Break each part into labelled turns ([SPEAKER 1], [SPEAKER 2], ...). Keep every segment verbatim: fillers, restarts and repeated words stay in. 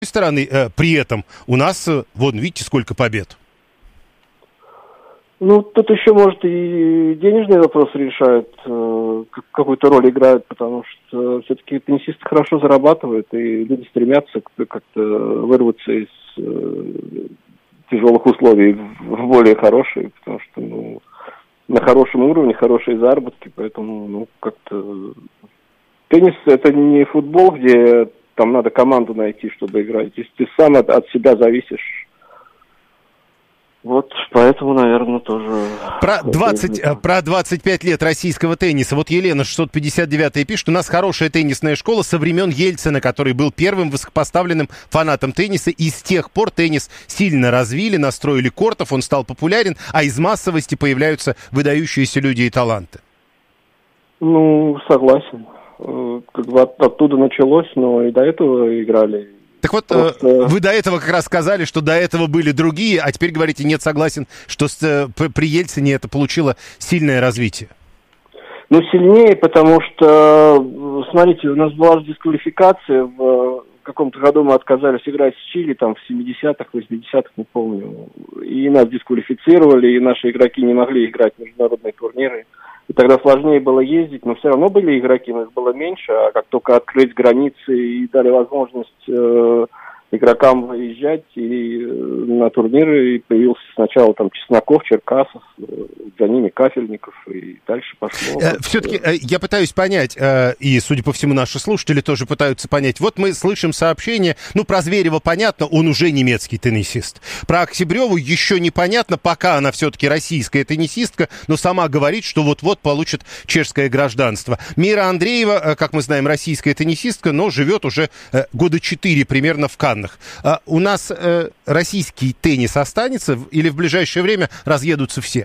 [SPEAKER 1] стороны, э, при этом у нас, э, вон, видите, сколько побед.
[SPEAKER 2] Ну, тут еще, может, и денежные вопросы решают, э, какую-то роль играют, потому что все-таки теннисисты хорошо зарабатывают, и люди стремятся как-то вырваться из э, тяжелых условий в более хорошие, потому что, ну, на хорошем уровне, хорошие заработки, поэтому, ну, как-то... Теннис — это не футбол, где там надо команду найти, чтобы играть. Здесь ты сам от, от себя зависишь. Вот, поэтому, наверное, тоже...
[SPEAKER 1] Про, двадцать, про двадцать пять лет российского тенниса. Вот Елена шестьсот пятьдесят девять пишет, у нас хорошая теннисная школа со времен Ельцина, который был первым высокопоставленным фанатом тенниса. И с тех пор теннис сильно развили, настроили кортов, он стал популярен, а из массовости появляются выдающиеся люди и таланты.
[SPEAKER 2] Ну, согласен. Как бы от, оттуда началось, но и до этого играли.
[SPEAKER 1] Так вот, Просто... вы до этого как раз сказали, что до этого были другие, а теперь говорите, нет, согласен, что с, при Ельцине это получило сильное развитие.
[SPEAKER 2] Ну, сильнее, потому что, смотрите, у нас была же дисквалификация, в каком-то году мы отказались играть с Чили, там, в семидесятых, восьмидесятых, не помню, и нас дисквалифицировали, и наши игроки не могли играть в международные турниры. И тогда сложнее было ездить, но все равно были игроки, но их было меньше, а как только открыть границы и дали возможность э, игрокам выезжать и э, на турниры, и появился сначала там Чесноков, Черкасов, э, за ними Кафельников, и дальше пошло.
[SPEAKER 1] Э, все-таки э, я пытаюсь понять, э, и, судя по всему, наши слушатели тоже пытаются понять. Вот мы слышим сообщение, ну, про Зверева понятно, он уже немецкий теннисист. Про Октябреву еще непонятно, пока она все-таки российская теннисистка, но сама говорит, что вот-вот получит чешское гражданство. Мира Андреева, э, как мы знаем, российская теннисистка, но живет уже э, года четыре примерно в Каннах. Э, у нас э, российский теннис останется или в ближайшее время разъедутся все?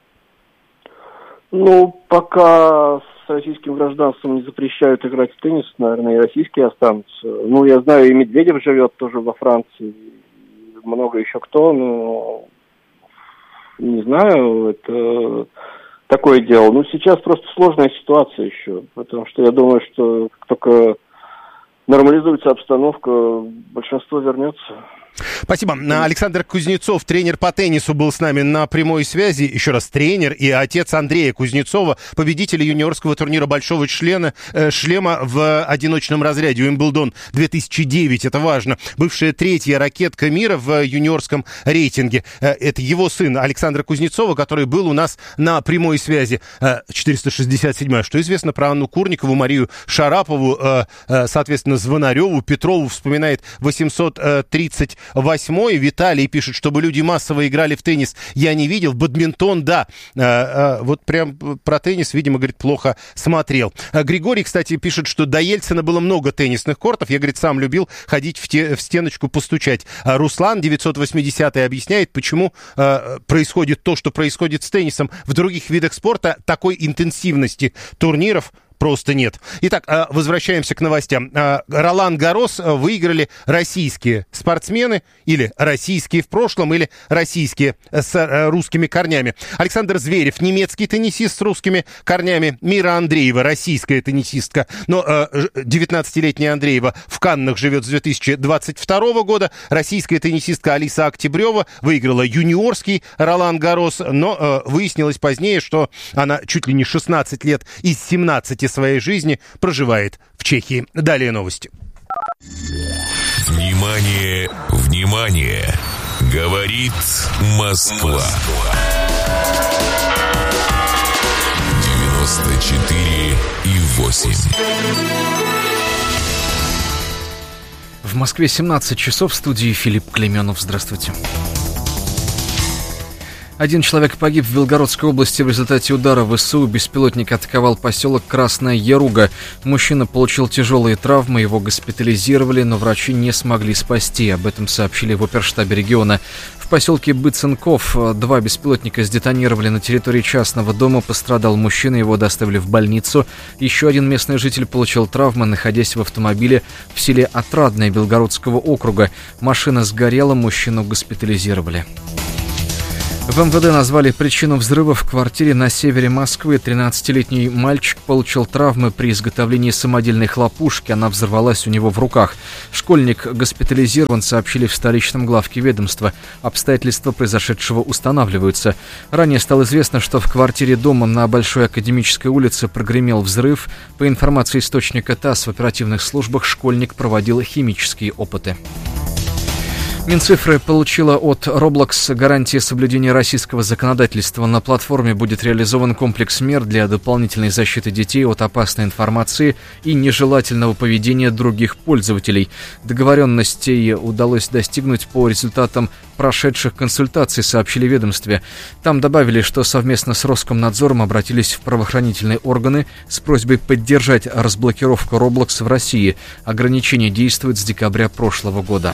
[SPEAKER 2] Ну, пока с российским гражданством не запрещают играть в теннис, наверное, и российские останутся. Ну, я знаю, и Медведев живет тоже во Франции, много еще кто, но не знаю, это такое дело. Ну, сейчас просто сложная ситуация еще, потому что я думаю, что как только нормализуется обстановка, большинство вернется.
[SPEAKER 1] Спасибо. Александр Кузнецов, тренер по теннису, был с нами на прямой связи. Еще раз, тренер и отец Андрея Кузнецова, победителя юниорского турнира «Большого члена, э, шлема» в одиночном разряде Уимблдон две тысячи девять. Это важно. Бывшая третья ракетка мира в юниорском рейтинге. Э, это его сын Александра Кузнецова, который был у нас на прямой связи. Э, четыреста шестьдесят седьмая. Что известно про Анну Курникову, Марию Шарапову, э, э, соответственно, Звонареву, Петрову, вспоминает восемьсот тридцать восьмой. Виталий пишет, чтобы люди массово играли в теннис, я не видел. Бадминтон, да. А, а, вот прям про теннис, видимо, говорит, плохо смотрел. А Григорий, кстати, пишет, что до Ельцина было много теннисных кортов. Я, говорит, сам любил ходить в, те, в стеночку постучать. А Руслан девятьсот восьмидесятый объясняет, почему а, происходит то, что происходит с теннисом. В других видах спорта такой интенсивности турниров просто нет. Итак, возвращаемся к новостям. Ролан Гаррос выиграли российские спортсмены, или российские в прошлом, или российские с русскими корнями. Александр Зверев, немецкий теннисист с русскими корнями. Мира Андреева, российская теннисистка. Но девятнадцатилетняя Андреева в Каннах живет с две тысячи двадцать второго года. Российская теннисистка Алиса Октябрева выиграла юниорский Ролан Гаррос, но выяснилось позднее, что она чуть ли не шестнадцать лет из семнадцати своей жизни проживает в Чехии. Далее новости.
[SPEAKER 3] Внимание, внимание! Говорит Москва. девяносто четыре и восемь.
[SPEAKER 4] В Москве семнадцать часов, в студии Филипп Клейменов. Здравствуйте. Один человек погиб в Белгородской области в результате удара ВСУ. Беспилотник атаковал поселок Красная Яруга. Мужчина получил тяжелые травмы, его госпитализировали, но врачи не смогли спасти. Об этом сообщили в оперштабе региона. В поселке Быценков два беспилотника сдетонировали на территории частного дома. Пострадал мужчина, его доставили в больницу. Еще один местный житель получил травмы, находясь в автомобиле в селе Отрадное Белгородского округа. Машина сгорела, мужчину госпитализировали. В эм вэ дэ назвали причину взрыва в квартире на севере Москвы. тринадцатилетний мальчик получил травмы при изготовлении самодельной хлопушки. Она взорвалась у него в руках. Школьник госпитализирован, сообщили в столичном главке ведомства. Обстоятельства произошедшего устанавливаются. Ранее стало известно, что в квартире дома на Большой Академической улице прогремел взрыв. По информации источника ТАСС, в оперативных службах школьник проводил химические опыты. Минцифры получила от Roblox гарантии соблюдения российского законодательства. На платформе будет реализован комплекс мер для дополнительной защиты детей от опасной информации и нежелательного поведения других пользователей. Договоренностей удалось достигнуть по результатам прошедших консультаций, сообщили в ведомстве. Там добавили, что совместно с Роскомнадзором обратились в правоохранительные органы с просьбой поддержать разблокировку Roblox в России. Ограничение действует с декабря прошлого года.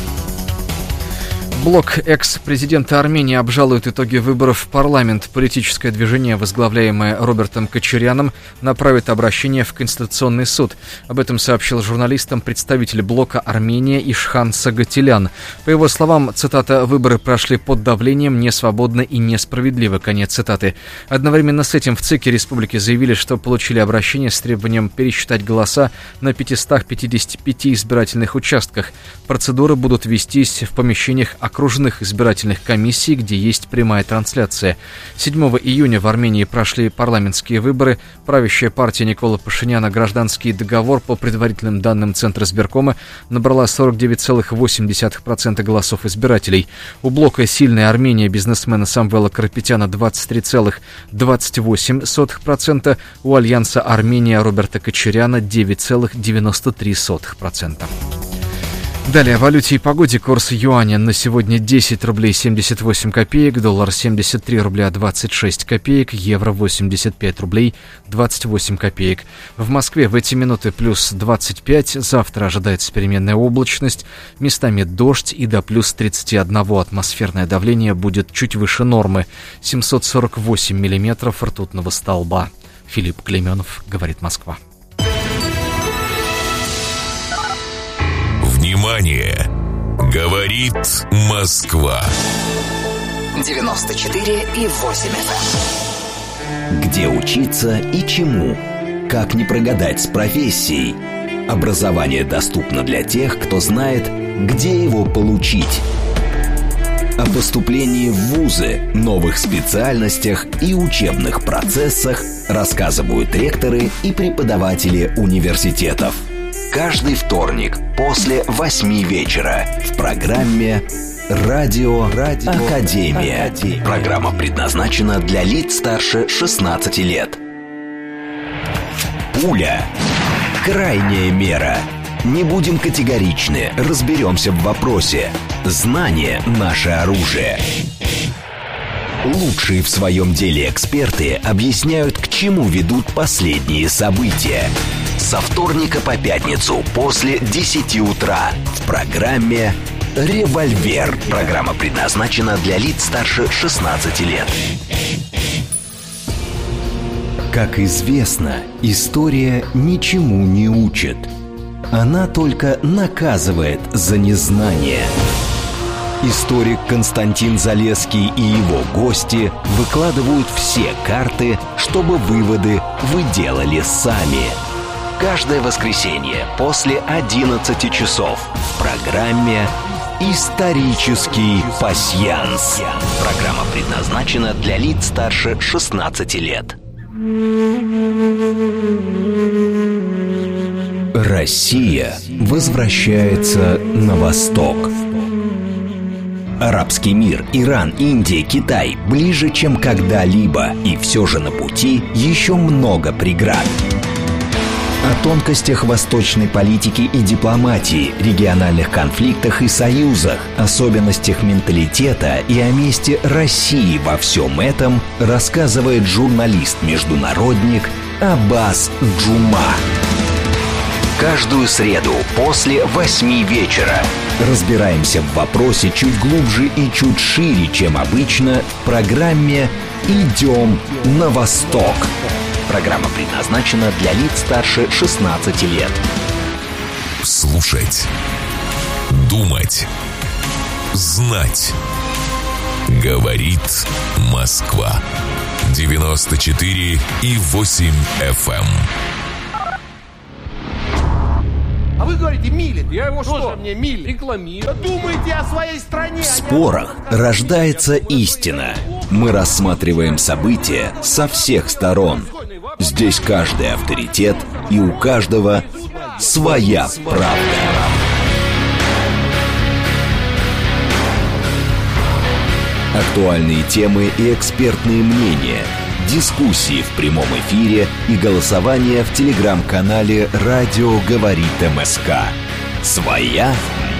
[SPEAKER 4] Блок экс-президента Армении обжалует итоги выборов в парламент. Политическое движение, возглавляемое Робертом Кочаряном, направит обращение в Конституционный суд. Об этом сообщил журналистам представитель блока Армения Ишхан Сагатилян. По его словам, цитата, «выборы прошли под давлением, несвободно и несправедливо», конец цитаты. Одновременно с этим в ЦИКе республики заявили, что получили обращение с требованием пересчитать голоса на пятистах пятидесяти пяти избирательных участках. Процедуры будут вестись в помещениях окружных избирательных комиссий, где есть прямая трансляция. седьмого июня в Армении прошли парламентские выборы. Правящая партия Никола Пашиняна «Гражданский договор», по предварительным данным Центра избиркома, набрала сорок девять целых восемь десятых процента голосов избирателей. У блока «Сильная Армения» бизнесмена Самвела Карапетяна двадцать три целых двадцать восемь сотых процента, у Альянса Армения Роберта Кочаряна девять целых девяносто три сотых процента. Далее о валюте и погоде. Курс юаня на сегодня десять рублей семьдесят восемь копеек, доллар семьдесят три рубля двадцать шесть копеек, евро восемьдесят пять рублей двадцать восемь копеек. В Москве в эти минуты плюс двадцать пять, завтра ожидается переменная облачность, местами дождь и до плюс тридцать один. Атмосферное давление будет чуть выше нормы, семьсот сорок восемь миллиметров ртутного столба. Филипп Клейменов, говорит Москва.
[SPEAKER 3] Внимание! Говорит Москва.
[SPEAKER 5] девяносто четыре и восемь эф эм.
[SPEAKER 6] Где учиться и чему? Как не прогадать с профессией? Образование доступно для тех, кто знает, где его получить. О поступлении в вузы, новых специальностях и учебных процессах рассказывают ректоры и преподаватели университетов. Каждый вторник после восьми вечера в программе «Радио, Радио Академия». Академия. Программа предназначена для лиц старше шестнадцати лет. Пуля. Крайняя мера. Не будем категоричны, разберемся в вопросе. Знание – наше оружие. Лучшие в своем деле эксперты объясняют, к чему ведут последние события. Со вторника по пятницу после десяти утра в программе «Револьвер». Программа предназначена для лиц старше шестнадцати лет. Как известно, история ничему не учит. Она только наказывает за незнание. Историк Константин Залесский и его гости выкладывают все карты, чтобы выводы вы делали сами. Каждое воскресенье после одиннадцати часов в программе «Исторический пасьянс». Программа предназначена для лиц старше шестнадцати лет. Россия возвращается на восток. Арабский мир, Иран, Индия, Китай ближе, чем когда-либо, и все же на пути еще много преград. О тонкостях восточной политики и дипломатии, региональных конфликтах и союзах, особенностях менталитета и о месте России во всем этом рассказывает журналист-международник Аббас Джума. Каждую среду после восьми вечера разбираемся в вопросе чуть глубже и чуть шире, чем обычно, в программе «Идем на восток». Программа предназначена для лиц старше шестнадцати лет.
[SPEAKER 3] Слушать, думать, знать. Говорит Москва. девяносто четыре и восемь эф эм.
[SPEAKER 7] А вы говорите, Милин. Я его что? Мне Милин. Рекламирую. Думайте о своей стране.
[SPEAKER 6] В спорах рождается истина. Мы рассматриваем события со всех сторон. Здесь каждый авторитет, и у каждого своя правда. Актуальные темы и экспертные мнения, дискуссии в прямом эфире и голосование в телеграм-канале «Радио говорит МСК». Своя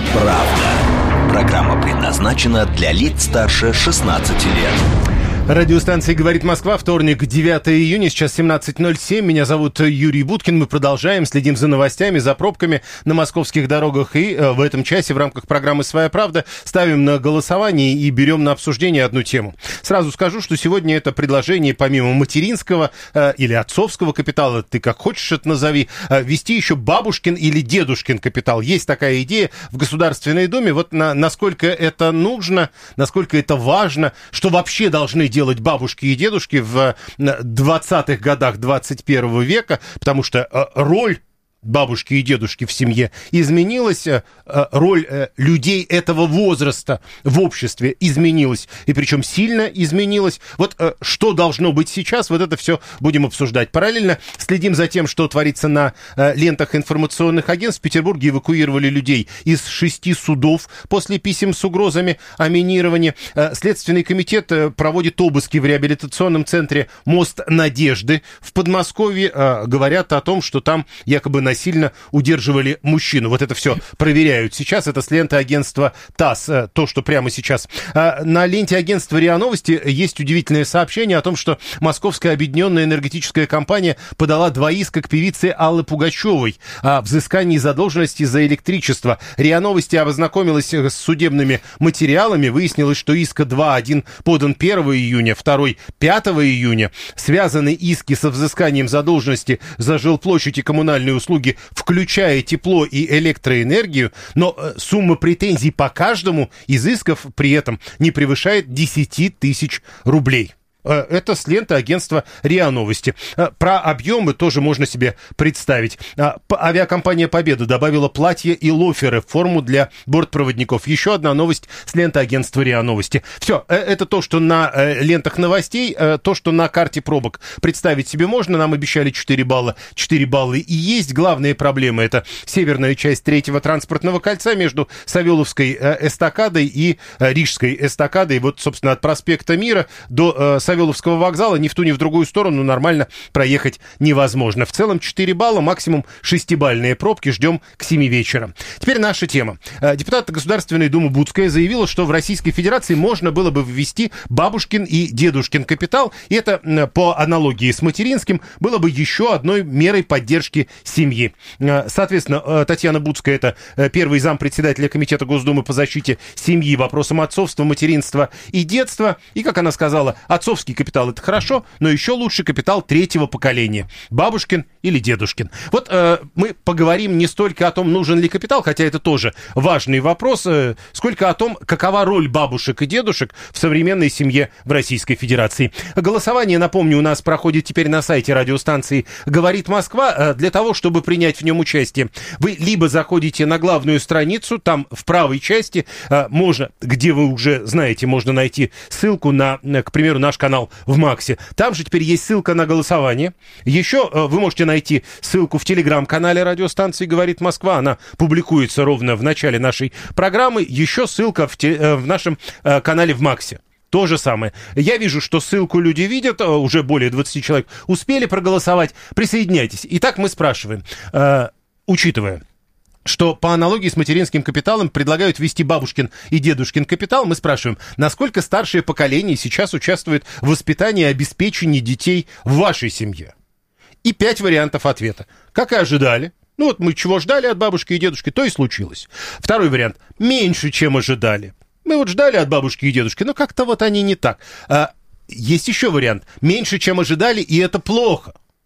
[SPEAKER 6] правда. Программа предназначена для лиц старше шестнадцати лет.
[SPEAKER 1] Радиостанция «Говорит Москва», вторник, девятого июня, сейчас семнадцать ноль семь. Меня зовут Юрий Буткин. Мы продолжаем, следим за новостями, за пробками на московских дорогах. И э, в этом часе в рамках программы «Своя правда» ставим на голосование и берем на обсуждение одну тему. Сразу скажу, что сегодня это предложение, помимо материнского э, или отцовского капитала, ты как хочешь это назови, э, ввести еще бабушкин или дедушкин капитал. Есть такая идея в Государственной Думе. Вот на, насколько это нужно, насколько это важно, что вообще должны делать делать бабушки и дедушки в двадцатых годах двадцать первого века, потому что роль бабушки и дедушки в семье изменилась, роль людей этого возраста в обществе изменилась, и причем сильно изменилась. Вот что должно быть сейчас, вот это все будем обсуждать. Параллельно следим за тем, что творится на лентах информационных агентств. В Петербурге эвакуировали людей из шести судов после писем с угрозами о минировании. Следственный комитет проводит обыски в реабилитационном центре «Мост Надежды» в Подмосковье. Говорят о том, что там якобы насильно удерживали мужчину. Вот это все проверяют сейчас. Это с ленты агентства ТАСС, то, что прямо сейчас. На ленте агентства РИА Новости есть удивительное сообщение о том, что Московская объединенная энергетическая компания подала два иска к певице Алле Пугачевой о взыскании задолженности за электричество. РИА Новости ознакомилась с судебными материалами. Выяснилось, что иска два, один подан первого июня, второй пятого июня. Связаны иски со взысканием задолженности за жилплощадь и коммунальные услуги, включая тепло и электроэнергию, но сумма претензий по каждому из исков при этом не превышает десять тысяч рублей. Это с ленты агентства РИА Новости. Про объемы тоже можно себе представить. Авиакомпания «Победа» добавила платья и лоферы в форму для бортпроводников. Еще одна новость с ленты агентства РИА Новости. Все, это то, что на лентах новостей, то, что на карте пробок представить себе можно. Нам обещали четыре балла. четыре балла и есть. Главная проблема — это северная часть третьего транспортного кольца между Савеловской эстакадой и Рижской эстакадой. Вот, собственно, от проспекта Мира до Савеловского вокзала ни в ту, ни в другую сторону нормально проехать невозможно. В целом четыре балла, максимум шестибалльные пробки. Ждем к семи вечера. Теперь наша тема. Депутат Государственной Думы Буцкая заявила, что в Российской Федерации можно было бы ввести бабушкин и дедушкин капитал. И это, по аналогии с материнским, было бы еще одной мерой поддержки семьи. Соответственно, Татьяна Буцкая — это первый зампредседателя Комитета Госдумы по защите семьи, вопросам отцовства, материнства и детства. И, как она сказала, отцовский капитал — это хорошо, но еще лучше капитал третьего поколения. Бабушкин или дедушкин. Вот э, мы поговорим не столько о том, нужен ли капитал, хотя это тоже важный вопрос, э, сколько о том, какова роль бабушек и дедушек в современной семье в Российской Федерации. Голосование, напомню, у нас проходит теперь на сайте радиостанции «Говорит Москва». Э, для того, чтобы принять в нем участие, вы либо заходите на главную страницу, там в правой части э, можно, где вы уже знаете, можно найти ссылку на, к примеру, наш канал в Максе. Там же теперь есть ссылка на голосование. Еще э, вы можете найти ссылку в телеграм-канале радиостанции «Говорит Москва». Она публикуется ровно в начале нашей программы. Еще ссылка в, те, э, в нашем э, канале в Максе. То же самое. Я вижу, что ссылку люди видят, уже более двадцати человек успели проголосовать. Присоединяйтесь. Итак, мы спрашиваем, э, учитывая, что по аналогии с материнским капиталом предлагают ввести бабушкин и дедушкин капитал, мы спрашиваем, насколько старшее поколение сейчас участвует в воспитании и обеспечении детей в вашей семье? И пять вариантов ответа. Как и ожидали. Ну вот мы чего ждали от бабушки и дедушки, то и случилось. Второй вариант. Меньше, чем ожидали. Мы вот ждали от бабушки и дедушки, но как-то вот они не так. А, есть еще вариант. Меньше, чем ожидали, и это плохо.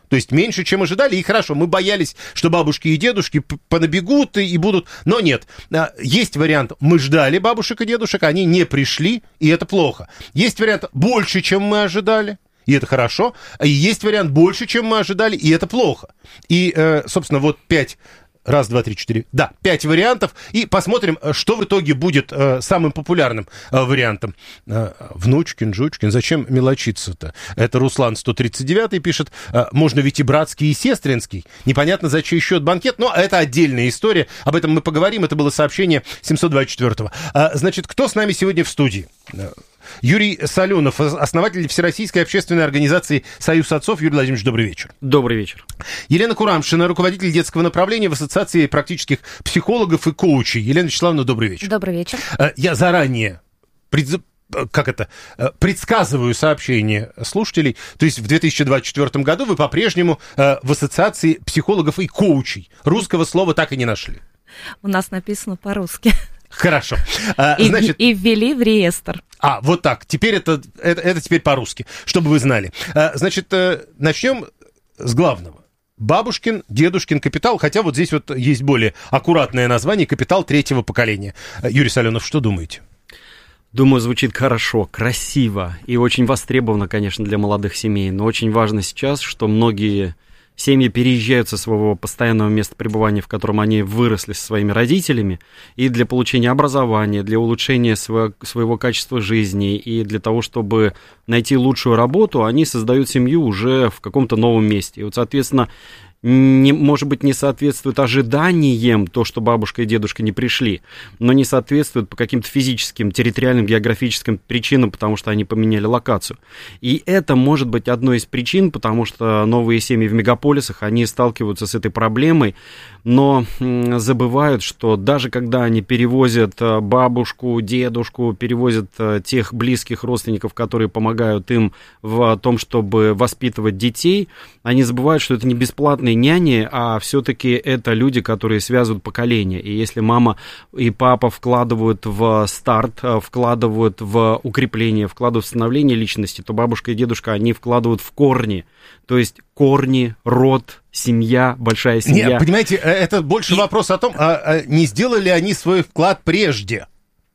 [SPEAKER 1] То есть меньше, чем ожидали, и хорошо, мы боялись, что бабушки и дедушки понабегут и, и будут, но нет. Есть вариант, мы ждали бабушек и дедушек, они не пришли, и это плохо. Есть вариант больше, чем мы ожидали, и это хорошо. И есть вариант больше, чем мы ожидали, и это плохо. И, собственно, вот пять... Раз, два, три, четыре. Да, пять вариантов. И посмотрим, что в итоге будет э, самым популярным э, вариантом. Э, Внучкин, Жучкин, зачем мелочиться-то? Это Руслан сто тридцать девятый пишет. Э, можно ведь и братский, и сестринский. Непонятно, за чей счет банкет, но это отдельная история. Об этом мы поговорим. Это было сообщение семьсот двадцать четвёртого. Э, значит, кто с нами сегодня в студии? Юрий Соленов, основатель Всероссийской общественной организации «Союз отцов». Юрий Владимирович, добрый вечер.
[SPEAKER 8] Добрый вечер.
[SPEAKER 1] Елена Курамшина, руководитель детского направления в Ассоциации практических психологов и коучей. Елена Вячеславовна, добрый вечер.
[SPEAKER 9] Добрый вечер.
[SPEAKER 1] Я заранее предз... как это, предсказываю сообщение слушателей. То есть в две тысячи двадцать четвёртом году вы по-прежнему в Ассоциации психологов и коучей. Русского слова так и не нашли.
[SPEAKER 9] У нас написано по-русски.
[SPEAKER 1] Хорошо.
[SPEAKER 9] И, Значит, и ввели в реестр.
[SPEAKER 1] А, вот так. Теперь это, это, это теперь по-русски, чтобы вы знали. Значит, начнем с главного. Бабушкин, дедушкин капитал, хотя вот здесь вот есть более аккуратное название, капитал третьего поколения. Юрий Соленов, что думаете?
[SPEAKER 8] Думаю, звучит хорошо, красиво и очень востребовано, конечно, для молодых семей. Но очень важно сейчас, что многие семьи переезжают со своего постоянного места пребывания, в котором они выросли со своими родителями, и для получения образования, для улучшения своего, своего качества жизни, и для того, чтобы найти лучшую работу, они создают семью уже в каком-то новом месте. И вот, соответственно, не, может быть, не соответствует ожиданиям то, что бабушка и дедушка не пришли, но не соответствует по каким-то физическим, территориальным, географическим причинам, потому что они поменяли локацию. И это может быть одной из причин, потому что новые семьи в мегаполисах, они сталкиваются с этой проблемой, но забывают, что даже когда они перевозят бабушку, дедушку, перевозят тех близких родственников, которые помогают им в том, чтобы воспитывать детей, они забывают, что это не бесплатные няни, а все-таки это люди, которые связывают поколения. И если мама и папа вкладывают в старт, вкладывают в укрепление, вкладывают в становление личности, то бабушка и дедушка, они вкладывают в корни. То есть корни, род, семья, большая семья.
[SPEAKER 1] Нет, понимаете, это больше и... вопрос о том, а, а не сделали они свой вклад прежде,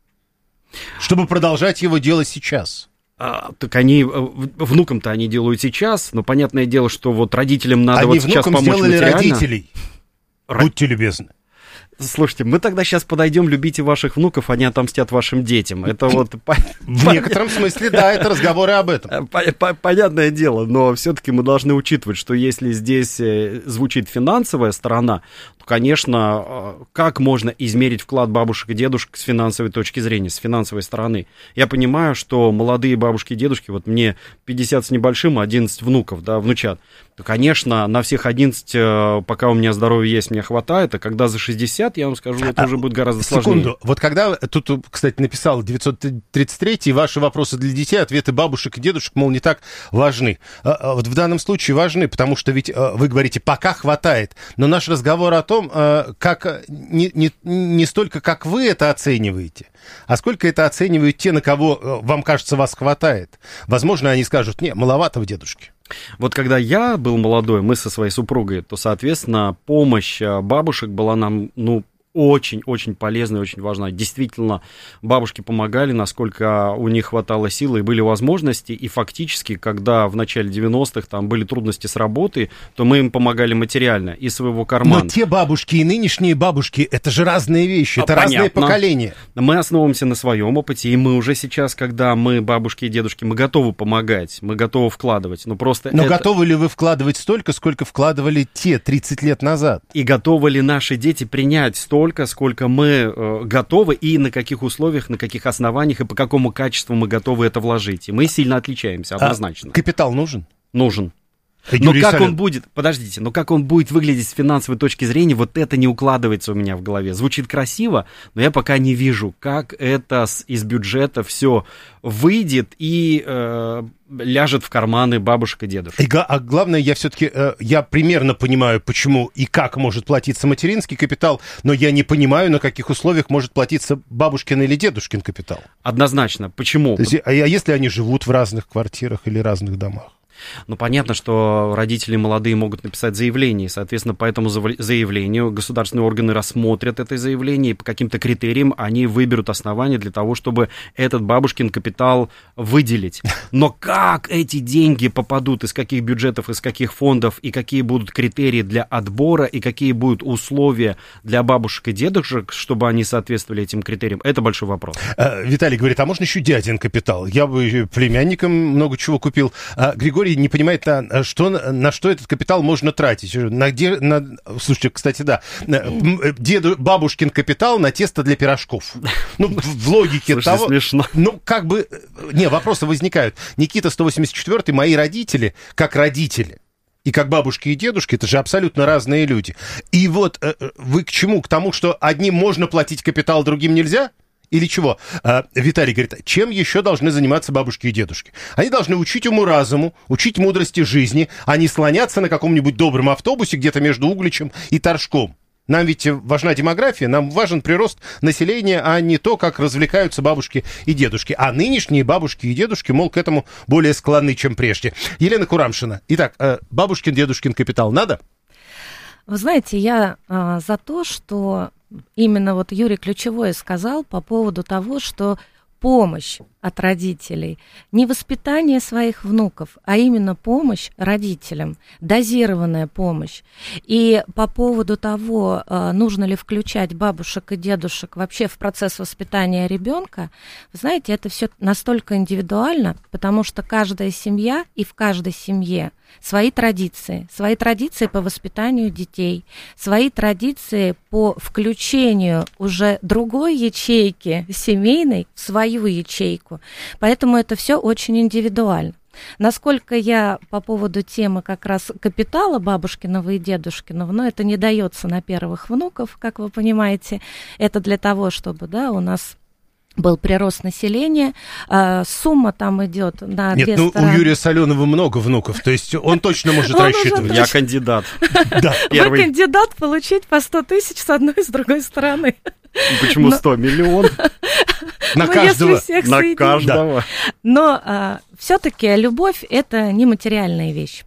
[SPEAKER 1] чтобы продолжать его делать сейчас.
[SPEAKER 8] А, так они, внукам-то они делают сейчас, но понятное дело, что вот родителям надо
[SPEAKER 1] они
[SPEAKER 8] вот сейчас помочь материально.
[SPEAKER 1] Они внукам сделали родителей. Будьте любезны.
[SPEAKER 8] Слушайте, мы тогда сейчас подойдем, любите ваших внуков, они отомстят вашим детям. Это вот...
[SPEAKER 1] В некотором смысле, да, это разговоры об этом.
[SPEAKER 8] Понятное дело, но все-таки мы должны учитывать, что если здесь звучит финансовая сторона, то, конечно, как можно измерить вклад бабушек и дедушек с финансовой точки зрения, с финансовой стороны? Я понимаю, что молодые бабушки и дедушки, вот мне пятьдесят с небольшим, одиннадцать внуков, да, внучат, то, конечно, на всех одиннадцать, пока у меня здоровье есть, мне хватает, а когда за шестьдесят, я вам скажу, это а, уже будет гораздо
[SPEAKER 1] секунду.
[SPEAKER 8] сложнее.
[SPEAKER 1] Секунду, вот когда, тут, кстати, написал девятьсот тридцать третий, ваши вопросы для детей, ответы бабушек и дедушек, мол, не так важны. А, вот в данном случае важны, потому что ведь вы говорите, пока хватает, но наш разговор о том, как, не, не, не столько, как вы это оцениваете, а сколько это оценивают те, на кого, вам кажется, вас хватает. Возможно, они скажут, не, маловато в дедушке.
[SPEAKER 8] Вот когда я был молодой, мы со своей супругой, то, соответственно, помощь бабушек была нам, ну, очень-очень полезная, очень важна. Действительно, бабушки помогали, насколько у них хватало силы и были возможности, и фактически, когда в начале девяностых там были трудности с работой, то мы им помогали материально, из своего кармана.
[SPEAKER 1] Но те бабушки и нынешние бабушки, это же разные вещи, это а, разные понятно. Поколения.
[SPEAKER 8] Мы основываемся на своем опыте, и мы уже сейчас, когда мы, бабушки и дедушки, мы готовы помогать, мы готовы вкладывать, но просто
[SPEAKER 1] Но
[SPEAKER 8] это...
[SPEAKER 1] готовы ли вы вкладывать столько, сколько вкладывали те тридцать лет назад?
[SPEAKER 8] И готовы ли наши дети принять столько, Столько, сколько мы э, готовы, и на каких условиях, на каких основаниях, и по какому качеству мы готовы это вложить. И мы сильно отличаемся, однозначно.
[SPEAKER 1] А капитал нужен?
[SPEAKER 8] Нужен. Но как он будет, подождите, но как он будет выглядеть с финансовой точки зрения, вот это не укладывается у меня в голове. Звучит красиво, но я пока не вижу, как это с, из бюджета все выйдет и э, ляжет в карманы бабушек и дедушек.
[SPEAKER 1] И, а главное, я все-таки, э, я примерно понимаю, почему и как может платиться материнский капитал, но я не понимаю, на каких условиях может платиться бабушкин или дедушкин капитал.
[SPEAKER 8] Однозначно. Почему?
[SPEAKER 1] То есть, а если они живут в разных квартирах или разных домах?
[SPEAKER 8] Но понятно, что родители молодые могут написать заявление, и, соответственно, по этому заявлению государственные органы рассмотрят это заявление, и по каким-то критериям они выберут основания для того, чтобы этот бабушкин капитал выделить. Но как эти деньги попадут, из каких бюджетов, из каких фондов, и какие будут критерии для отбора, и какие будут условия для бабушек и дедушек, чтобы они соответствовали этим критериям, это большой вопрос.
[SPEAKER 1] Виталий говорит, а можно еще дядин капитал? Я бы племянникам много чего купил. А Григорий не понимает, на что, на что этот капитал можно тратить. На где, на... Слушайте, кстати, да, деду, бабушкин капитал на тесто для пирожков. Ну, в логике
[SPEAKER 8] Слушай,
[SPEAKER 1] того...
[SPEAKER 8] смешно.
[SPEAKER 1] Ну, как бы... Не, вопросы возникают. Никита сто восемьдесят четвёртый, мои родители, как родители, и как бабушки и дедушки, это же абсолютно разные люди. И вот вы к чему? К тому, что одним можно платить капитал, другим нельзя? Или чего? А, Виталий говорит, чем еще должны заниматься бабушки и дедушки? Они должны учить уму-разуму, учить мудрости жизни, а не слоняться на каком-нибудь добром автобусе где-то между Угличем и Торжком. Нам ведь важна демография, нам важен прирост населения, а не то, как развлекаются бабушки и дедушки. А нынешние бабушки и дедушки, мол, к этому более склонны, чем прежде. Елена Курамшина. Итак, бабушкин, дедушкин капитал надо?
[SPEAKER 9] Вы знаете, я а, за то, что именно вот Юрий ключевое сказал по поводу того, что помощь от родителей, не воспитание своих внуков, а именно помощь родителям, дозированная помощь. И по поводу того, нужно ли включать бабушек и дедушек вообще в процесс воспитания ребенка, вы знаете, это все настолько индивидуально, потому что каждая семья и в каждой семье свои традиции, свои традиции по воспитанию детей, свои традиции по включению уже другой ячейки семейной в свою ячейку. Поэтому это все очень индивидуально. Насколько я по поводу темы как раз капитала бабушкиного и дедушкиного, но это не дается на первых внуков, как вы понимаете. Это для того, чтобы, да, у нас был прирост населения, а, сумма там идет на
[SPEAKER 1] Нет,
[SPEAKER 9] две
[SPEAKER 1] ну
[SPEAKER 9] стороны.
[SPEAKER 1] у Юрия Соленова много внуков, то есть он точно может
[SPEAKER 9] Он
[SPEAKER 1] рассчитывать.
[SPEAKER 9] уже
[SPEAKER 8] Я кандидат.
[SPEAKER 1] Да.
[SPEAKER 9] Вы кандидат получить по сто тысяч с одной и с другой стороны.
[SPEAKER 8] Почему сто миллионов?
[SPEAKER 1] На
[SPEAKER 9] Ну,
[SPEAKER 1] каждого.
[SPEAKER 9] если всех
[SPEAKER 8] На
[SPEAKER 9] соединить.
[SPEAKER 8] каждого.
[SPEAKER 9] Но а, все-таки любовь – это нематериальная вещь.